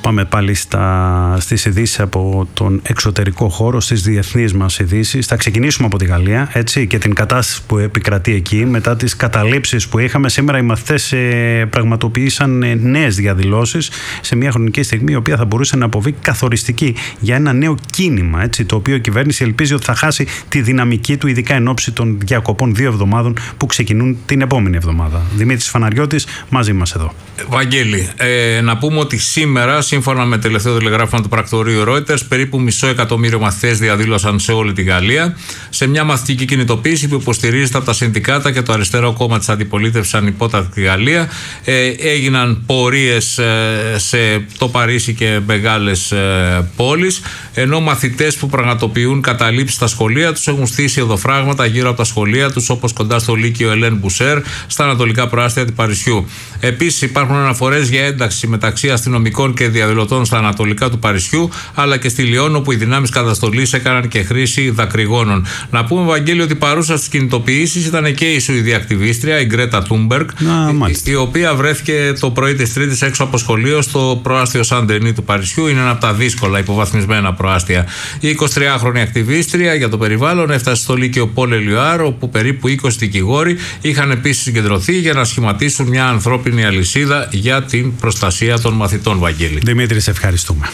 Πάμε πάλι στα, στις ειδήσεις από τον εξωτερικό χώρο, στις διεθνείς μας ειδήσεις. Θα ξεκινήσουμε από τη Γαλλία, έτσι, και την κατάσταση που επικρατεί εκεί μετά τις καταλήψεις που είχαμε. Σήμερα οι μαθητές ε, πραγματοποίησαν ε, νέες διαδηλώσεις σε μια χρονική στιγμή η οποία θα μπορούσε να αποβεί καθοριστική για ένα νέο κίνημα, έτσι, το οποίο η κυβέρνηση ελπίζει ότι θα χάσει τη δυναμική του, ειδικά εν ώψη των διακοπών δύο εβδομάδων που ξεκινούν την επόμενη εβδομάδα. Δημήτρης Φαναριώτης μαζί μας εδώ. Βαγγέλη, ε, να πούμε ότι σήμερα, σύμφωνα με τελευταίο τηλεγράφημα του πρακτορείου Reuters, περίπου μισό εκατομμύριο μαθητές διαδήλωσαν σε όλη τη Γαλλία σε μια μαθητική κινητοποίηση που υποστηρίζεται από τα συνδικάτα και το αριστερό κόμμα της αντιπολίτευσης ανυπότατη Γαλλία. Ε, έγιναν πορείες ε, σε το Παρίσι και μεγάλες ε, πόλεις, ενώ μαθητές που πραγματοποιούν καταλήψεις στα σχολεία τους έχουν στήσει οδοφράγματα γύρω από τα σχολεία τους, όπως κοντά στο Λύκειο Ελέν Μπουσέρ, στα ανατολικά προάστια του Παρισιού. Επίσης, υπάρχουν αναφορές για ένταξη μεταξύ αστυνομικών και διαδηλωτών στα ανατολικά του Παρισιού, αλλά και στη Λιόν, όπου οι δυνάμεις καταστολής έκαναν και χρήση δακρυγόνων. Να πούμε, Βαγγέλη, ότι παρούσα στις κινητοποιήσεις ήταν και η Σουηδία ακτιβίστρια, η Γκρέτα Τούνμπεργκ, η, η οποία βρέθηκε το πρωί της Τρίτης έξω από σχολείο στο προάστιο Σαντενί του Παρισιού. Είναι ένα από τα δύσκολα υποβαθμισμένα προάστια. Η εικοσιτριάχρονη ακτιβίστρια για το περιβάλλον έφτασε στο Λύκειο Πολ Ελιουάρ, όπου περίπου είκοσι δικηγόροι είχαν επίσης συγκεντρωθεί για να σχηματίσουν μια ανθρώπινη αλυσίδα για την προστασία των μαθητών, Βαγγέλη. Δημήτρη, σε ευχαριστούμε.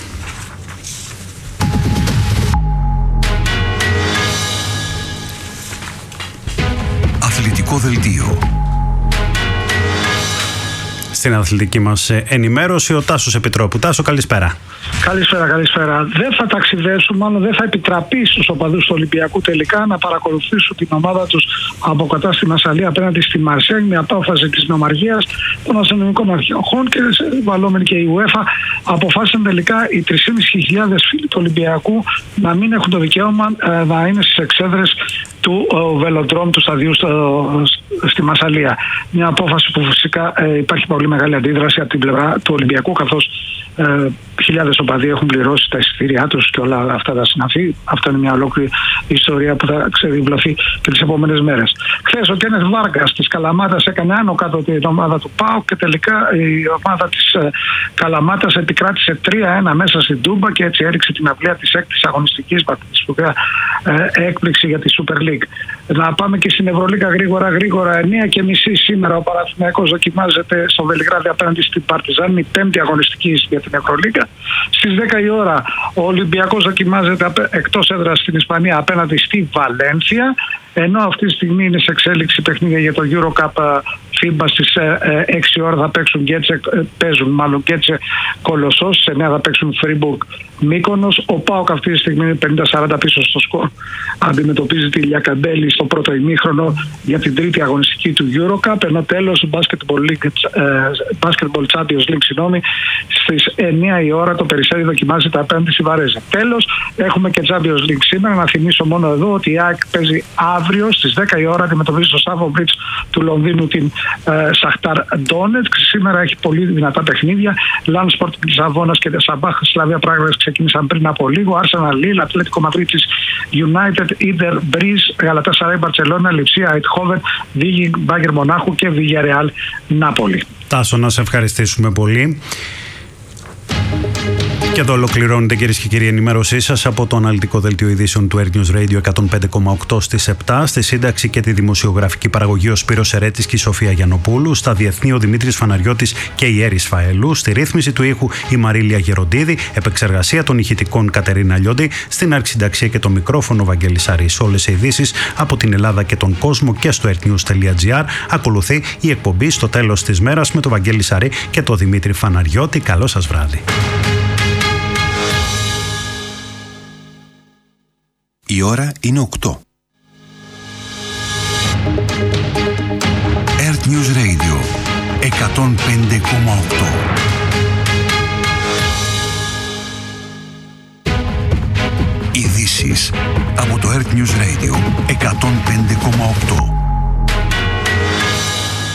Αθλητικό δελτίο. Στην αθλητική μας ενημέρωση ο Τάσος Επιτρόπου. Τάσο, καλησπέρα. Καλησπέρα, καλησπέρα. Δεν θα ταξιδέψουν, μάλλον δεν θα επιτραπεί στους οπαδούς του Ολυμπιακού τελικά να παρακολουθήσουν την ομάδα τους από κοντά στη Μασσαλία απέναντι στη Μαρσέγ, με απόφαση της νομαργίας των αστυνομικών αρχών και βαλόμενη και η UEFA. Αποφάσισαν τελικά οι τρεις χιλιάδες πεντακόσιοι φίλοι του Ολυμπιακού να μην έχουν το δικαίωμα ε, να είναι στις εξέδρες του βελοντρόμ του σταδιού στο, στη Μασσαλία. Μια απόφαση που φυσικά ε, υπάρχει πολύ μεγάλη αντίδραση από την πλευρά του Ολυμπιακού, καθώς ε, χιλιάδες οπαδοί έχουν πληρώσει τα εισιτήριά τους και όλα αυτά τα συναφή. Αυτό είναι μια ολόκληρη ιστορία που θα ξεδιπλωθεί και τις επόμενες μέρες. Χθες ο Κένεθ Βάργκας της Καλαμάτας έκανε άνω κάτω την ομάδα του ΠΑΟΚ και τελικά η ομάδα της ε, Καλαμάτας επικράτησε τρία ένα μέσα στην Τούμπα και έτσι έριξε την αυλαία της έκτης αγωνιστικής, τη σπουδαία ε, έκπληξη για τη Super League. Να πάμε και στην Ευρωλίγα γρήγορα γρήγορα. εννιά και μισή σήμερα ο Παναθηναϊκός δοκιμάζεται στο Βελιγράδι απέναντι στην Παρτιζάν, η πέμπτη αγωνιστική για την Ευρωλίγα. Στις δέκα η ώρα ο Ολυμπιακός δοκιμάζεται εκτός έδρας στην Ισπανία απέναντι στη Βαλένθια, ενώ αυτή τη στιγμή είναι σε εξέλιξη παιχνίδια για το EuroCup FIBA. Στις έξι η ώρα θα παίξουν Γκέτσε, παίζουν μάλλον Γκέτσε Κολοσσός, στις εννιά θα παίξουν Φρίμπουργκ Μύκονος. Ο ΠΑΟΚ αυτή τη στιγμή είναι πενήντα σαράντα πίσω στο σκορ. Αντιμετωπίζει τη Λιακαντέλη στο πρώτο ημίχρονο για την τρίτη αγωνιστική του EuroCup, ενώ τέλος Basketball, League, Basketball Champions League, συγγνώμη, στις εννιά η ώρα το Περιστέρι δοκιμάζεται απέναντι στη Βαρέζα. Τέλος, έχουμε και Champions League σήμερα. Να θυμίσω μόνο εδώ ότι η ΑΕΚ παίζει αύριο στις δέκα η ώρα, αντιμετωπίζει στο Στάφο Μπριτζ του Λονδίνου την ε, Σαχτάρ Ντόνετσκ. Σήμερα έχει πολύ δυνατά παιχνίδια. Λάνσπορτ Λισαβόνας και Σαμπάχ Σλαβία Πράγας ξεκίνησαν πριν από λίγο. Arsenal Λίλ, Ατλέτικο Μαδρίτης United, Ίντερ Μπριζ, Γαλατάσαράι Μπαρτσελώνα, Λιψία Αιτχόβεν, Βίγινγκ Μπάγκερ Μονάχου και Βιγιαρεάλ Νάπολη. Τάσο, να σε ευχαριστήσουμε πολύ. Και εδώ ολοκληρώνεται, κυρίες και κύριοι, η ενημέρωσή σας από το αναλυτικό δελτίο ειδήσεων του Air News Radio εκατόν πέντε κόμμα οκτώ στις επτά. Στη σύνταξη και τη δημοσιογραφική παραγωγή ο Σπύρος Ερέτης και η Σοφία Γιαννοπούλου. Στα διεθνή ο Δημήτρης Φαναριώτης και η Έρης Φαελού. Στη ρύθμιση του ήχου η Μαρίλια Γεροντίδη. Επεξεργασία των ηχητικών Κατερίνα Λιόντι. Στην αρχισυνταξία και το μικρόφωνο Βαγγέλης Αρής. Όλες οι ειδήσεις από την Ελλάδα και τον κόσμο και στο airnews.gr. Ακολουθεί η εκπομπή στο τέλος της μέρας με τον Βαγγέλη Σαρή και τον Δημήτρη Φαναριώτη. Καλό σας βράδυ. Η ώρα είναι οκτώ. Air News Radio εκατόν πέντε κόμμα οκτώ. Ειδήσεις από το Air News Radio εκατόν πέντε κόμμα οκτώ.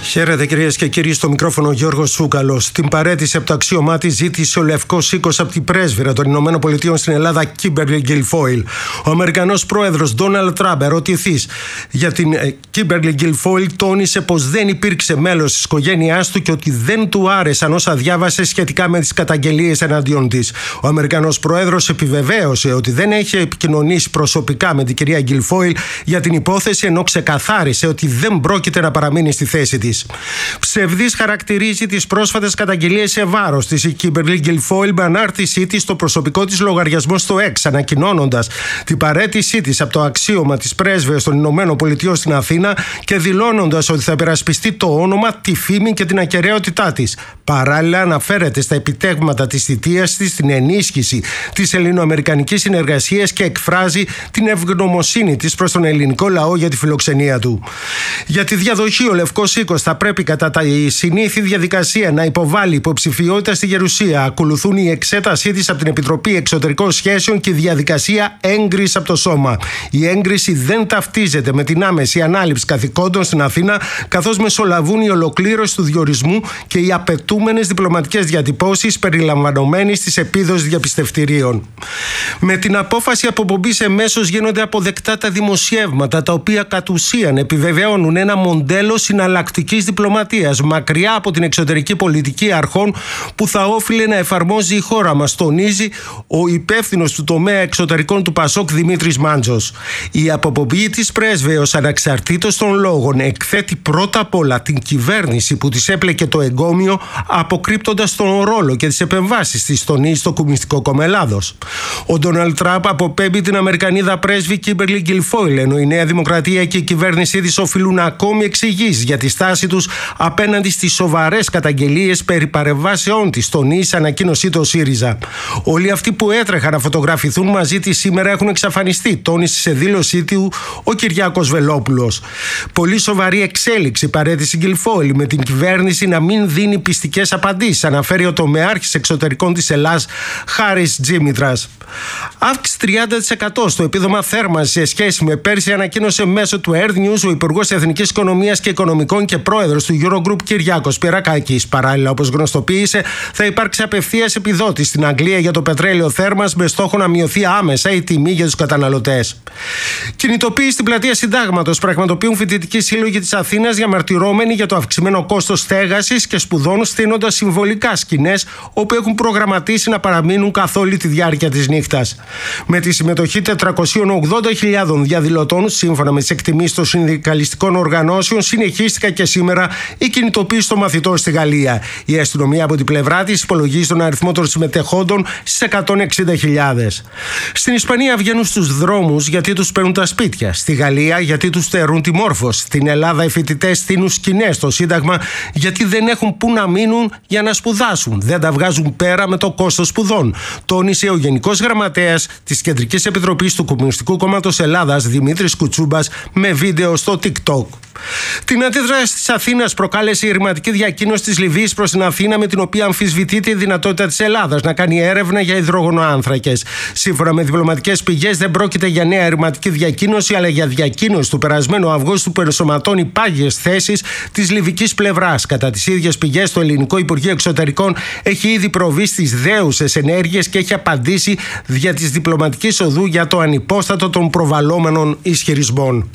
Χαίρετε κυρίες και κύριοι, στο μικρόφωνο Γιώργος Τσούκαλος. Την παραίτηση από το αξίωμά της ζήτησε ο Λευκός Οίκος από την πρέσβυρα των Ηνωμένων Πολιτείων στην Ελλάδα, Κίμπερλι Γκιλφόιλ. Ο Αμερικανός πρόεδρος Ντόναλντ Τραμπ, ερωτηθής για την Κίμπερλι Γκιλφόιλ, τόνισε πως δεν υπήρξε μέλος της οικογένειάς του και ότι δεν του άρεσαν όσα διάβασε σχετικά με τις καταγγελίες εναντίον της. Ο Αμερικανός πρόεδρος επιβεβαίωσε ότι δεν έχει επικοινωνήσει προσωπικά με την κυρία Γκιλφόιλ για την υπόθεση, ενώ ξεκαθάρισε ότι δεν πρόκειται να παραμείνει στη θέση της. Ψευδής χαρακτηρίζει τις πρόσφατες καταγγελίες σε βάρος της η Κίμπερλι Γκιλφόιλ με ανάρτησή της στο προσωπικό της λογαριασμό στο X, ανακοινώνοντας την παραίτησή της από το αξίωμα της πρέσβεως των Ηνωμένων Πολιτείων στην Αθήνα και δηλώνοντας ότι θα υπερασπιστεί το όνομα, τη φήμη και την ακεραιότητά της. Παράλληλα, αναφέρεται στα επιτεύγματα της θητείας της, την ενίσχυση της ελληνοαμερικανικής συνεργασίας και εκφράζει την ευγνωμοσύνη της προς τον ελληνικό λαό για τη φιλοξενία του. Για τη διαδοχή, ο Λευκός Οίκος θα πρέπει κατά τα συνήθη διαδικασία να υποβάλει υποψηφιότητα στη Γερουσία. Ακολουθούν η εξέτασή της από την Επιτροπή Εξωτερικών Σχέσεων και η διαδικασία έγκριση από το Σώμα. Η έγκριση δεν ταυτίζεται με την άμεση ανάληψη καθηκόντων στην Αθήνα, καθώς μεσολαβούν η ολοκλήρωση του διορισμού και οι απαιτούμενες διπλωματικές διατυπώσεις περιλαμβανομένης της επίδοσης διαπιστευτηρίων. Με την απόφαση αποπομπής εμέσως γίνονται αποδεκτά τα δημοσιεύματα, τα οποία κατ' ουσίαν επιβεβαιώνουν ένα μοντέλο συναλλακτικής διπλωματίας μακριά από την εξωτερική πολιτική αρχών που θα όφιλε να εφαρμόζει η χώρα μας, τονίζει ο υπεύθυνος του τομέα εξωτερικών του Πασόκ Δημήτρης Μάντζος. Η αποπομπή της πρέσβεως, αναξαρτήτως των λόγων, εκθέτει πρώτα απ' όλα την κυβέρνηση που της έπλεκε το εγκόμιο, αποκρύπτοντας τον ρόλο και τις επεμβάσεις της, τονίζει το Κομμουνιστικό Κόμμα Ελλάδος. Ο Ντόναλντ Τραμπ αποπέμπει την Αμερικανίδα πρέσβη Κίμπερλι Γκιλφόιλ, ενώ η Νέα Δημοκρατία και η κυβέρνησή της οφείλουν ακόμη εξηγήσεις για τη στάση τους απέναντι στις σοβαρές καταγγελίες περί παρεμβάσεών της, τονίζει σε ανακοίνωσή του ο ΣΥΡΙΖΑ. Όλοι αυτοί που έτρεχαν να φωτογραφηθούν μαζί της σήμερα έχουν εξαφανιστεί, τόνισε σε δήλωσή του ο Κυριάκος Βελόπουλος. Πολύ σοβαρή εξέλιξη παρέτηση Γκιλφόιλ, με την κυβέρνηση να μην δίνει πιστικές απαντήσεις, αναφέρει ο τομεάρχης εξωτερικών της Ελλάδας Χάρης Τζίμητρας. Αύξηση τριάντα τοις εκατό στο επίδομα θέρμανσης σε σχέση με πέρσι, ανακοίνωσε μέσω του Earth News ο Υπουργός Εθνικής Οικονομίας και Οικονομικών και πρόεδρος του Eurogroup Κυριάκος Πυρακάκης. Παράλληλα, όπως γνωστοποίησε, θα υπάρξει απευθείας επιδότηση στην Αγγλία για το πετρέλαιο θέρμανσης με στόχο να μειωθεί άμεσα η τιμή για τους καταναλωτές. Κινητοποίηση στην πλατεία Συντάγματος πραγματοποιούν φοιτητικοί σύλλογοι της Αθήνας διαμαρτυρόμενοι για το αυξημένο κόστος στέγασης και σπουδών, στείνοντας συμβολικά σκηνές όπου έχουν προγραμματίσει να παραμείνουν καθ' όλη τη διάρκεια της νύχτας. Με τη συμμετοχή τετρακόσιες ογδόντα χιλιάδων διαδηλωτών, σύμφωνα με τις εκτιμήσεις των συνδικαλιστικών οργανώσεων, συνεχίστηκε και σήμερα η κινητοποίηση των μαθητών στη Γαλλία. Η αστυνομία από την πλευρά της υπολογίζει τον αριθμό των συμμετεχόντων στις εκατόν εξήντα χιλιάδες. Στην Ισπανία βγαίνουν στους δρόμους γιατί τους παίρνουν τα σπίτια. Στη Γαλλία γιατί τους στερούν τη μόρφωση. Στην Ελλάδα οι φοιτητές στείνουν σκηνές στο Σύνταγμα γιατί δεν έχουν πού να μείνουν για να σπουδάσουν. Δεν τα βγάζουν πέρα με το κόστος σπουδών, τόνισε ο Γενικός Γραμματέας της Κεντρικής Επιτροπής του Κομμουνιστικού Κόμματος Ελλάδας, Δημήτρης Κουτσούμπας, με βίντεο στο TikTok. Την αντίδραση της Αθήνας προκάλεσε η ρηματική διακοίνωση της Λιβύης προς την Αθήνα, με την οποία αμφισβητείται η δυνατότητα της Ελλάδας να κάνει έρευνα για υδρογονοάνθρακες. Σύμφωνα με διπλωματικές πηγές, δεν πρόκειται για νέα ρηματική διακοίνωση, αλλά για διακοίνωση του περασμένου Αυγούστου που ενσωματώνει πάγιες θέσεις της λιβικής πλευράς. Κατά τις ίδιες πηγές, το Ελληνικό Υπουργείο Εξωτερικών έχει ήδη προβεί στις δέουσες ενέργειες και έχει απαντήσει δια της διπλωματικής οδού για το ανυπόστατο των προβαλλόμενων ισχυρισμών.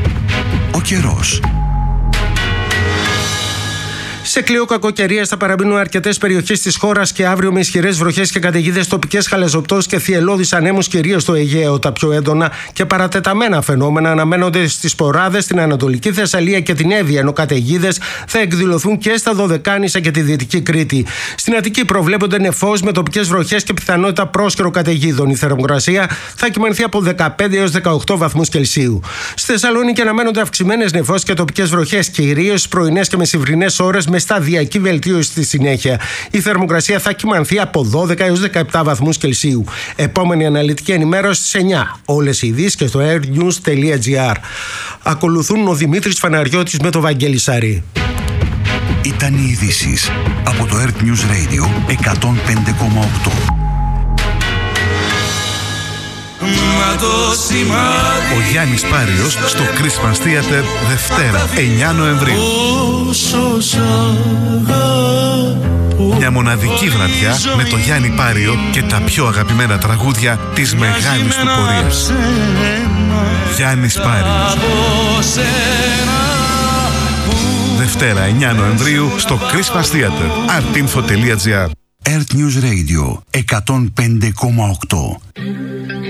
Ο καιρός. Σε κλειό κακοκαιρίας θα παραμείνουν αρκετές περιοχές της χώρας και αύριο με ισχυρές βροχές και καταιγίδες, τοπικές χαλαζοπτώσεις και θυελλώδεις ανέμους, κυρίως στο Αιγαίο. Τα πιο έντονα και παρατεταμένα φαινόμενα αναμένονται στις Ποράδες, στην Ανατολική Θεσσαλία και την Εύβοια, ενώ καταιγίδες θα εκδηλωθούν και στα Δωδεκάνησα και τη Δυτική Κρήτη. Στην Αττική προβλέπονται νεφός με τοπικές βροχές και πιθανότητα πρόσκαιρο καταιγίδων. Η θερμοκρασία θα κυμανθεί από δεκαπέντε έως δεκαοκτώ βαθμούς Κελσίου. Στη Θεσσαλονίκη αναμένονται αυξημένες νεφώσεις και τοπικές βροχές, κυρίως στις πρωινές και μεσημβρινές ώρες, με σταδιακή βελτίωση στη συνέχεια. Η θερμοκρασία θα κυμανθεί από δώδεκα έως δεκαεπτά βαθμούς Κελσίου. Επόμενη αναλυτική ενημέρωση στις εννιά. Όλες οι ειδήσεις και στο airnews τελεία gr. Ακολουθούν ο Δημήτρης Φαναριώτης με το Βαγγέλη Σαρή. Ήταν οι ειδήσεις από το Earth News Radio εκατόν πέντε κόμμα οκτώ. Ο Γιάννης Πάριος στο Christmas Theater Δευτέρα εννιά Νοεμβρίου. Μια μοναδική βραδιά με το Γιάννη Πάριο και τα πιο αγαπημένα τραγούδια της μεγάλης του πορείας. Γιάννης Πάριος. Δευτέρα εννιά Νοεμβρίου στο Christmas Theater. artinfo τελεία gr. Earth News Radio εκατόν πέντε κόμμα οκτώ.